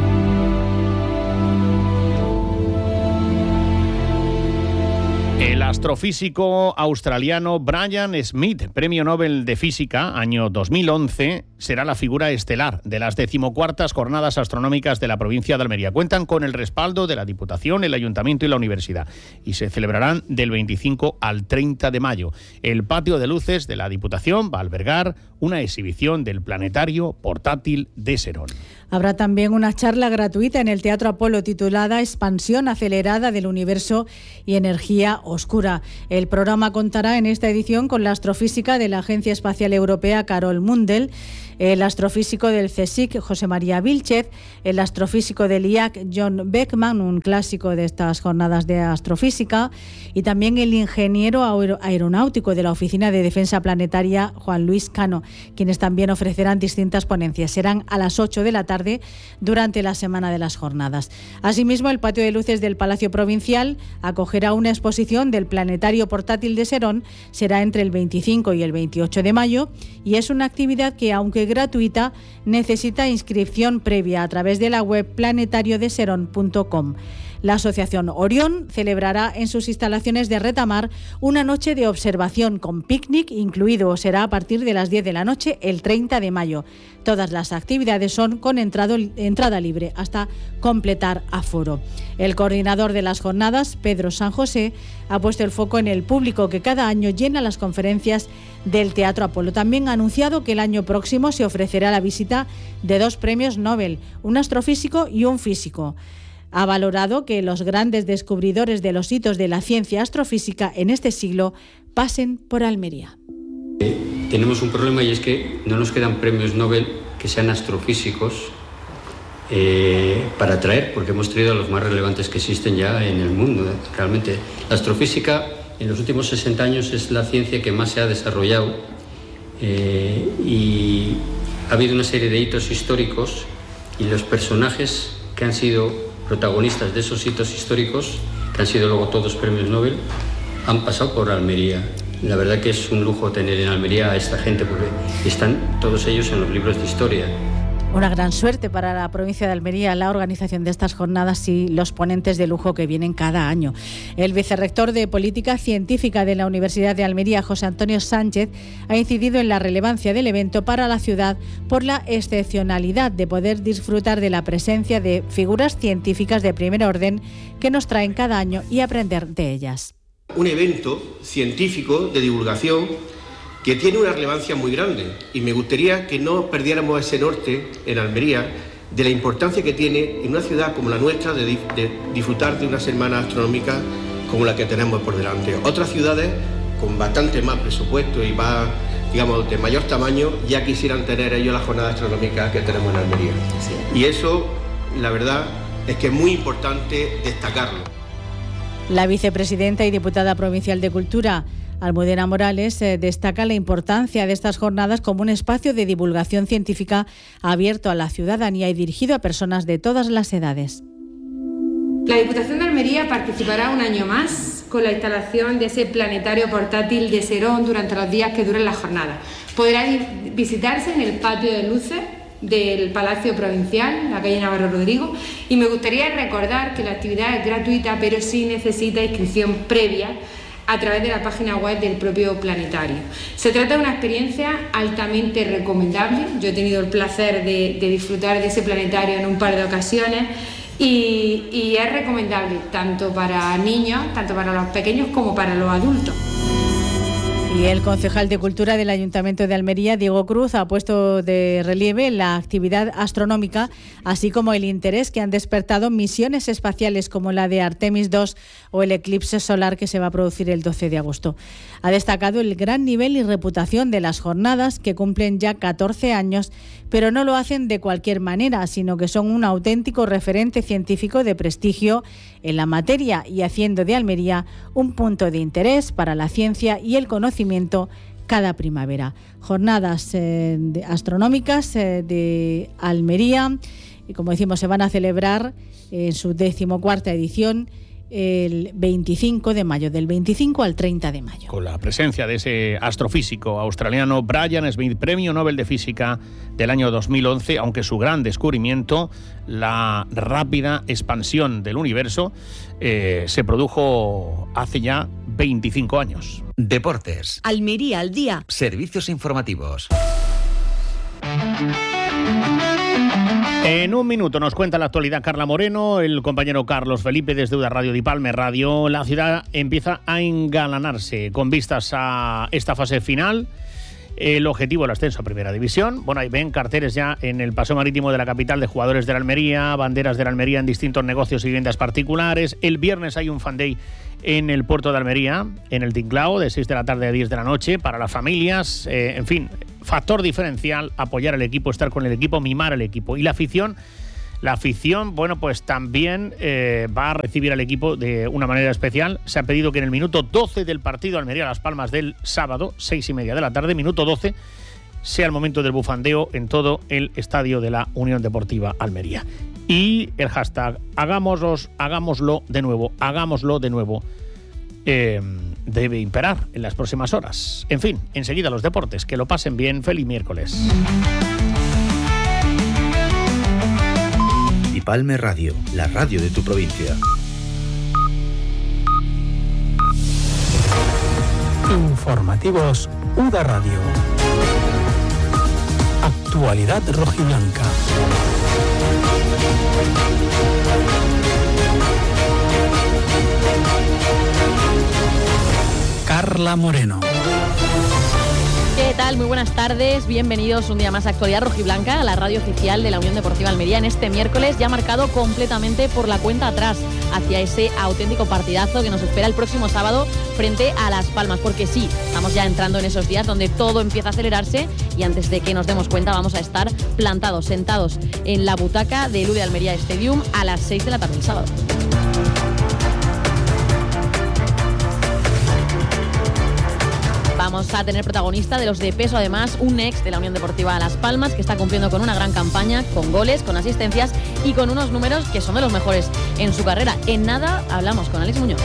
El astrofísico australiano Brian Smith, Premio Nobel de Física, año 2011, será la figura estelar de las 14ª Jornadas Astronómicas de la provincia de Almería. Cuentan con el respaldo de la Diputación, el Ayuntamiento y la Universidad y se celebrarán del 25 al 30 de mayo. El patio de luces de la Diputación va a albergar una exhibición del planetario portátil de Serón. Habrá también una charla gratuita en el Teatro Apolo titulada Expansión acelerada del universo y energía oscura. El programa contará en esta edición con la astrofísica de la Agencia Espacial Europea Carol Mundell, el astrofísico del CSIC José María Vilchez, el astrofísico del IAC John Beckman, un clásico de estas jornadas de astrofísica, y también el ingeniero aeronáutico de la Oficina de Defensa Planetaria Juan Luis Cano, quienes también ofrecerán distintas ponencias. Serán a las 8 de la tarde durante la semana de las jornadas. Asimismo, el patio de luces del Palacio Provincial acogerá una exposición del planetario portátil de Serón. Será entre el 25 y el 28 de mayo y es una actividad que, aunque gratuita, necesita inscripción previa a través de la web planetariodeserón.com. La Asociación Orión celebrará en sus instalaciones de Retamar una noche de observación con picnic incluido. Será a partir de las 10 de la noche el 30 de mayo. Todas las actividades son con entrada libre hasta completar aforo. El coordinador de las jornadas, Pedro San José, ha puesto el foco en el público que cada año llena las conferencias del Teatro Apolo. También ha anunciado que el año próximo se ofrecerá la visita de 2 premios Nobel, un astrofísico y un físico. Ha valorado que los grandes descubridores de los hitos de la ciencia astrofísica en este siglo pasen por Almería. Tenemos un problema y es que no nos quedan premios Nobel que sean astrofísicos para traer, porque hemos traído a los más relevantes que existen ya en el mundo. Realmente la astrofísica en los últimos 60 años es la ciencia que más se ha desarrollado y ha habido una serie de hitos históricos y los personajes que han sido protagonistas de esos hitos históricos, que han sido luego todos premios Nobel, han pasado por Almería. La verdad que es un lujo tener en Almería a esta gente porque están todos ellos en los libros de historia. Una gran suerte para la provincia de Almería la organización de estas jornadas y los ponentes de lujo que vienen cada año. El vicerrector de Política Científica de la Universidad de Almería, José Antonio Sánchez, ha incidido en la relevancia del evento para la ciudad por la excepcionalidad de poder disfrutar de la presencia de figuras científicas de primer orden que nos traen cada año y aprender de ellas. Un evento científico de divulgación que tiene una relevancia muy grande y me gustaría que no perdiéramos ese norte en Almería de la importancia que tiene en una ciudad como la nuestra de disfrutar de una semana astronómica como la que tenemos por delante. Otras ciudades con bastante más presupuesto y más, digamos, de mayor tamaño ya quisieran tener ellos las jornadas astronómicas que tenemos en Almería. Sí. Y eso, la verdad, es que es muy importante destacarlo. La vicepresidenta y diputada provincial de Cultura, Almudena Morales, destaca la importancia de estas jornadas como un espacio de divulgación científica abierto a la ciudadanía y dirigido a personas de todas las edades. La Diputación de Almería participará un año más con la instalación de ese planetario portátil de Serón durante los días que duren las jornadas. Podrá visitarse en el patio de luces del Palacio Provincial, la calle Navarro Rodrigo, y me gustaría recordar que la actividad es gratuita, pero sí necesita inscripción previa a través de la página web del propio planetario. Se trata de una experiencia altamente recomendable. Yo he tenido el placer de disfrutar de ese planetario en un par de ocasiones y es recomendable tanto para niños, tanto para los pequeños como para los adultos. Y el concejal de Cultura del Ayuntamiento de Almería, Diego Cruz, ha puesto de relieve la actividad astronómica, así como el interés que han despertado misiones espaciales como la de Artemis II o el eclipse solar que se va a producir el 12 de agosto. Ha destacado el gran nivel y reputación de las jornadas, que cumplen ya 14 años, pero no lo hacen de cualquier manera, sino que son un auténtico referente científico de prestigio en la materia y haciendo de Almería un punto de interés para la ciencia y el conocimiento cada primavera. Jornadas astronómicas de Almería, y como decimos, se van a celebrar en su 14ª edición el 25 de mayo, del 25 al 30 de mayo. Con la presencia de ese astrofísico australiano Brian Smith, Premio Nobel de Física del año 2011, aunque su gran descubrimiento, la rápida expansión del universo, se produjo hace ya 25 años. Deportes. Almería al día. Servicios informativos. En un minuto nos cuenta la actualidad Carla Moreno, el compañero Carlos Felipe desde UDA Radio de Palme Radio. La ciudad empieza a engalanarse con vistas a esta fase final. El objetivo, el ascenso a Primera División. Bueno, ahí ven carteles ya en el paseo marítimo de la capital de jugadores de la Almería, banderas de la Almería en distintos negocios y viviendas particulares. El viernes hay un fan day en el puerto de Almería, en el Tinclao, de 6 de la tarde a 10 de la noche, para las familias. En fin, factor diferencial, apoyar al equipo, estar con el equipo, mimar al equipo. Y la afición, bueno, pues también va a recibir al equipo de una manera especial. Se ha pedido que en el minuto 12 del partido Almería-Las Palmas del sábado, 6:30 de la tarde, minuto 12, sea el momento del bufandeo en todo el estadio de la Unión Deportiva Almería. Y el hashtag hagámoslo de nuevo, debe imperar en las próximas horas. En fin, enseguida los deportes. Que lo pasen bien. Feliz miércoles. Y Palme Radio, la radio de tu provincia. Informativos UDA Radio. Actualidad rojiblanca. Carla Moreno. ¿Qué tal? Muy buenas tardes, bienvenidos un día más a Actualidad Rojiblanca, a la radio oficial de la Unión Deportiva Almería en este miércoles, ya marcado completamente por la cuenta atrás hacia ese auténtico partidazo que nos espera el próximo sábado frente a Las Palmas, porque sí, estamos ya entrando en esos días donde todo empieza a acelerarse y antes de que nos demos cuenta vamos a estar plantados, sentados en la butaca del UD Almería Stadium a las 6 de la tarde el sábado. Vamos a tener protagonista de los de peso, además, un ex de la Unión Deportiva Las Palmas que está cumpliendo con una gran campaña, con goles, con asistencias y con unos números que son de los mejores en su carrera. En nada hablamos con Alex Muñoz.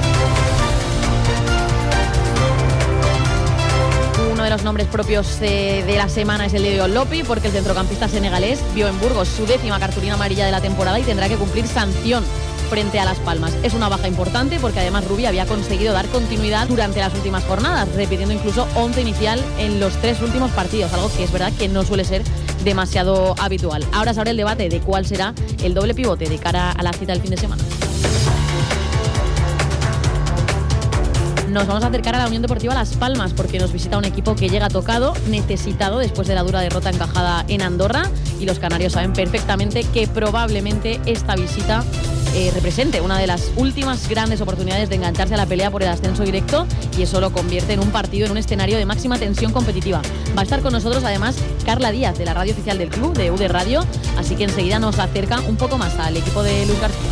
Uno de los nombres propios de la semana es el de Lopi, porque el centrocampista senegalés vio en Burgos su 10ª cartulina amarilla de la temporada y tendrá que cumplir sanción frente a Las Palmas. Es una baja importante porque además Rubí había conseguido dar continuidad durante las últimas jornadas, repitiendo incluso 11 inicial en los 3 últimos partidos, algo que es verdad que no suele ser demasiado habitual. Ahora se abre el debate de cuál será el doble pivote de cara a la cita del fin de semana. Nos vamos a acercar a la Unión Deportiva Las Palmas porque nos visita un equipo que llega tocado, necesitado después de la dura derrota encajada en Andorra, y los canarios saben perfectamente que probablemente esta visita represente una de las últimas grandes oportunidades de engancharse a la pelea por el ascenso directo, y eso lo convierte en un partido, en un escenario de máxima tensión competitiva. Va a estar con nosotros además Carla Díaz, de la radio oficial del club, de UD Radio, así que enseguida nos acerca un poco más al equipo de Luis García.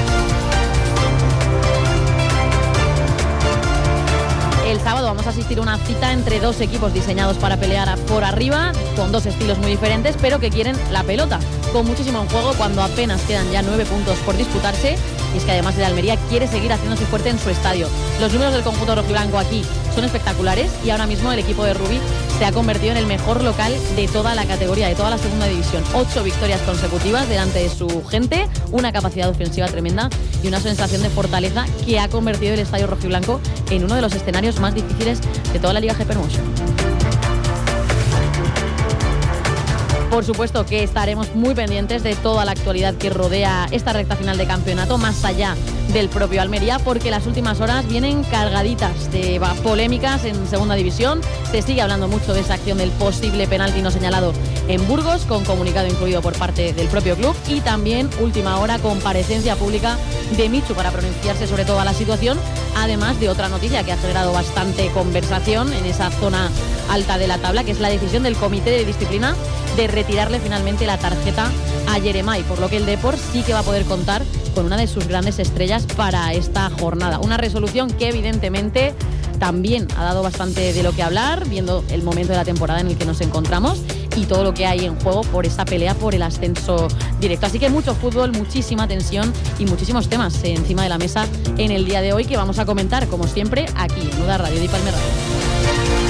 El sábado vamos a asistir a una cita entre dos equipos diseñados para pelear por arriba, con dos estilos muy diferentes, pero que quieren la pelota, con muchísimo en juego cuando apenas quedan ya 9 puntos por disputarse. Y es que además el Almería quiere seguir haciéndose fuerte en su estadio. Los números del conjunto rojiblanco aquí son espectaculares y ahora mismo el equipo de Rubí se ha convertido en el mejor local de toda la categoría, de toda la segunda división. 8 victorias consecutivas delante de su gente, una capacidad ofensiva tremenda y una sensación de fortaleza que ha convertido el estadio rojiblanco en uno de los escenarios más difíciles de toda la Liga GP Promotion. Por supuesto que estaremos muy pendientes de toda la actualidad que rodea esta recta final de campeonato, más allá del propio Almería, porque las últimas horas vienen cargaditas de polémicas en segunda división. Se sigue hablando mucho de esa acción del posible penalti no señalado en Burgos, con comunicado incluido por parte del propio club, y también última hora comparecencia pública de Michu para pronunciarse sobre toda la situación, además de otra noticia que ha generado bastante conversación en esa zona alta de la tabla, que es la decisión del comité de disciplina de retirarle finalmente la tarjeta a Yeremay, por lo que el Depor sí que va a poder contar con una de sus grandes estrellas para esta jornada. Una resolución que evidentemente también ha dado bastante de lo que hablar, viendo el momento de la temporada en el que nos encontramos, y todo lo que hay en juego por esa pelea por el ascenso directo. Así que mucho fútbol, muchísima tensión y muchísimos temas encima de la mesa en el día de hoy que vamos a comentar, como siempre, aquí en UDA Radio y Palme Radio.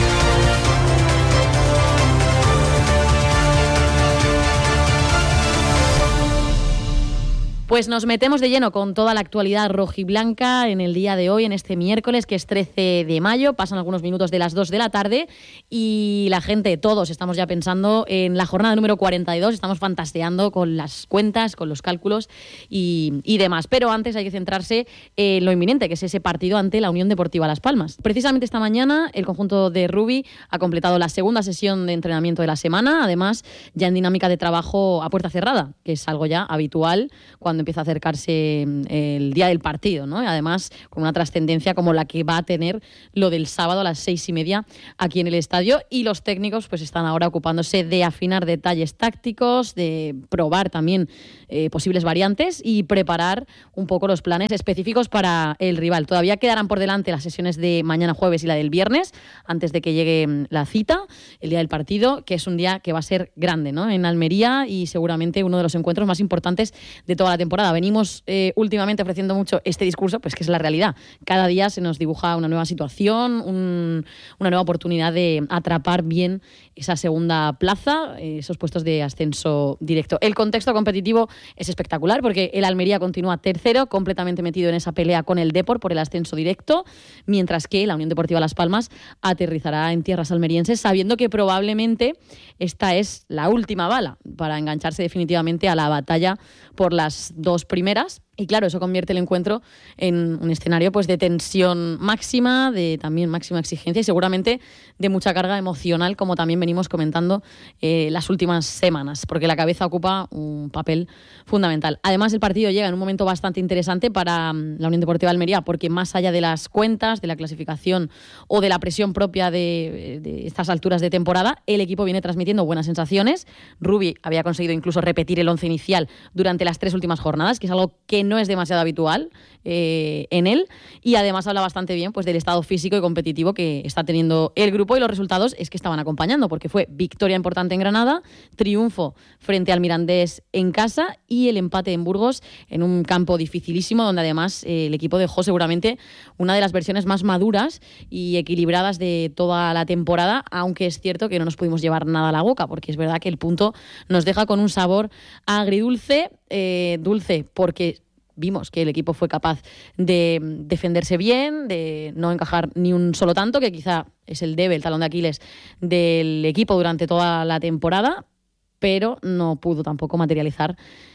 Pues nos metemos de lleno con toda la actualidad rojiblanca en el día de hoy, en este miércoles, que es 13 de mayo. Pasan algunos minutos de las 2 de la tarde y la gente, todos, estamos ya pensando en la jornada número 42. Estamos fantaseando con las cuentas, con los cálculos y demás. Pero antes hay que centrarse en lo inminente, que es ese partido ante la Unión Deportiva Las Palmas. Precisamente esta mañana el conjunto de Rubí ha completado la segunda sesión de entrenamiento de la semana. Además, ya en dinámica de trabajo a puerta cerrada, que es algo ya habitual cuando empieza a acercarse el día del partido, ¿no? Y además con una trascendencia como la que va a tener lo del sábado a las 6:30 aquí en el estadio, y los técnicos pues están ahora ocupándose de afinar detalles tácticos, de probar también posibles variantes y preparar un poco los planes específicos para el rival. Todavía quedarán por delante las sesiones de mañana jueves y la del viernes antes de que llegue la cita, el día del partido, que es un día que va a ser grande, ¿no? En Almería, y seguramente uno de los encuentros más importantes de toda la temporada. Venimos últimamente ofreciendo mucho este discurso, pues que es la realidad. Cada día se nos dibuja una nueva situación, una nueva oportunidad de atrapar bien esa segunda plaza, esos puestos de ascenso directo. El contexto competitivo es espectacular porque el Almería continúa tercero, completamente metido en esa pelea con el Depor por el ascenso directo, mientras que la Unión Deportiva Las Palmas aterrizará en tierras almerienses, sabiendo que probablemente esta es la última bala para engancharse definitivamente a la batalla por las dos primeras. Y claro, eso convierte el encuentro en un escenario pues de tensión máxima, de también máxima exigencia y seguramente de mucha carga emocional, como también venimos comentando las últimas semanas, porque la cabeza ocupa un papel fundamental. Además, el partido llega en un momento bastante interesante para la Unión Deportiva de Almería, porque más allá de las cuentas, de la clasificación o de la presión propia de estas alturas de temporada, el equipo viene transmitiendo buenas sensaciones. Rubí había conseguido incluso repetir el once inicial durante las 3 últimas jornadas, que es algo que no es demasiado habitual en él, y además habla bastante bien pues del estado físico y competitivo que está teniendo el grupo, y los resultados es que estaban acompañando, porque fue victoria importante en Granada, triunfo frente al Mirandés en casa y el empate en Burgos en un campo dificilísimo, donde además el equipo dejó seguramente una de las versiones más maduras y equilibradas de toda la temporada, aunque es cierto que no nos pudimos llevar nada a la boca, porque es verdad que el punto nos deja con un sabor agridulce, dulce porque vimos que el equipo fue capaz de defenderse bien, de no encajar ni un solo tanto, que quizá es el talón de Aquiles del equipo durante toda la temporada, pero no pudo tampoco materializar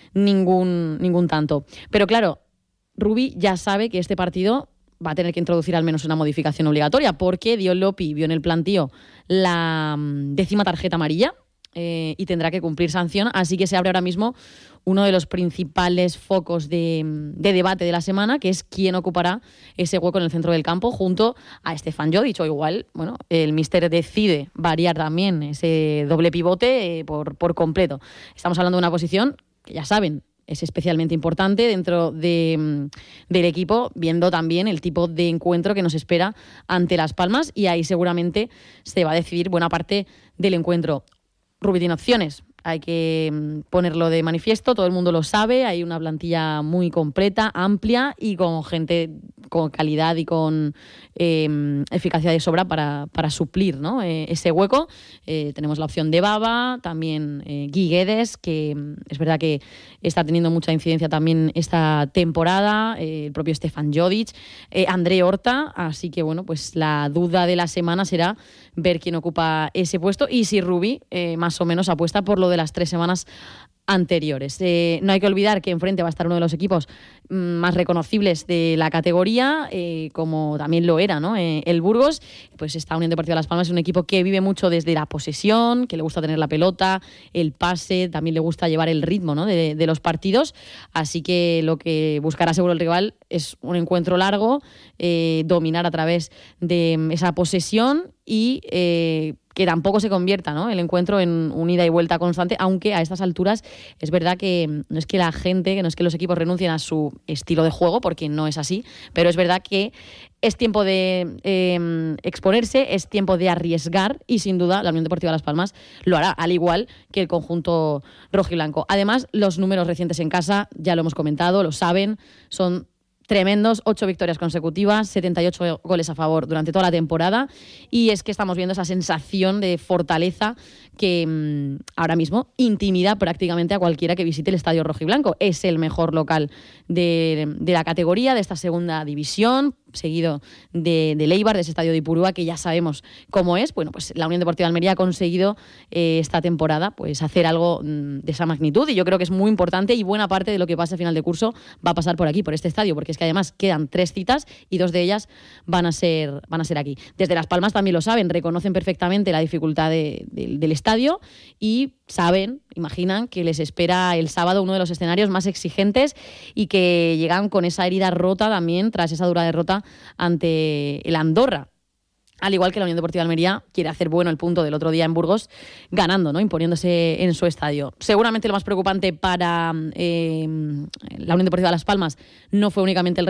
ningún tanto. Pero claro, Rubí ya sabe que este partido va a tener que introducir al menos una modificación obligatoria, porque Dion Lopi vio en el plantío la 10ª tarjeta amarilla y tendrá que cumplir sanción, así que se abre ahora mismo uno de los principales focos de debate de la semana, que es quién ocupará ese hueco en el centro del campo junto a Stefan Jodic. O igual, bueno, el míster decide variar también ese doble pivote por completo. Estamos hablando de una posición que ya saben, es especialmente importante dentro del equipo, viendo también el tipo de encuentro que nos espera ante Las Palmas, y ahí seguramente se va a decidir buena parte del encuentro. Rubí tiene opciones, hay que ponerlo de manifiesto, todo el mundo lo sabe, hay una plantilla muy completa, amplia y con gente con calidad y con eficacia de sobra para suplir, ¿no? Ese hueco. Tenemos la opción de Baba, también Guy Guedes, que es verdad que está teniendo mucha incidencia también esta temporada, el propio Stefan Jodic, André Horta, así que bueno, pues la duda de la semana será ver quién ocupa ese puesto y si Rubí más o menos apuesta por lo de las 3 semanas anteriores. No hay que olvidar que enfrente va a estar uno de los equipos más reconocibles de la categoría, como también lo era, ¿no? El Burgos. Pues esta Unión Deportiva Las Palmas es un equipo que vive mucho desde la posesión, que le gusta tener la pelota, el pase, también le gusta llevar el ritmo, ¿no? de los partidos, así que lo que buscará seguro el rival es un encuentro largo, dominar a través de esa posesión y que tampoco se convierta, ¿no? El encuentro en un ida y vuelta constante, aunque a estas alturas es verdad que no es que la gente, que no es que los equipos renuncien a su estilo de juego, porque no es así, pero es verdad que Es tiempo de exponerse, es tiempo de arriesgar y sin duda la Unión Deportiva Las Palmas lo hará, al igual que el conjunto rojiblanco. Además, los números recientes en casa, ya lo hemos comentado, lo saben, son tremendos, 8 victorias consecutivas, 78 goles a favor durante toda la temporada, y es que estamos viendo esa sensación de fortaleza que ahora mismo intimida prácticamente a cualquiera que visite el Estadio Rojiblanco. Es el mejor local de la categoría, de esta segunda división, seguido de Eibar, de ese estadio de Ipurúa, que ya sabemos cómo es. Bueno, pues la Unión Deportiva de Almería ha conseguido esta temporada pues hacer algo de esa magnitud, y yo creo que es muy importante, y buena parte de lo que pase a final de curso va a pasar por aquí, por este estadio, porque es que además quedan 3 citas y 2 de ellas van a ser aquí. Desde Las Palmas también lo saben, reconocen perfectamente la dificultad del estadio y saben, imaginan que les espera el sábado uno de los escenarios más exigentes, y que llegan con esa herida rota también tras esa dura derrota ante el Andorra. Al igual que la Unión Deportiva de Almería quiere hacer bueno el punto del otro día en Burgos, ganando, ¿no? Imponiéndose en su estadio. Seguramente lo más preocupante para la Unión Deportiva de Las Palmas no fue únicamente el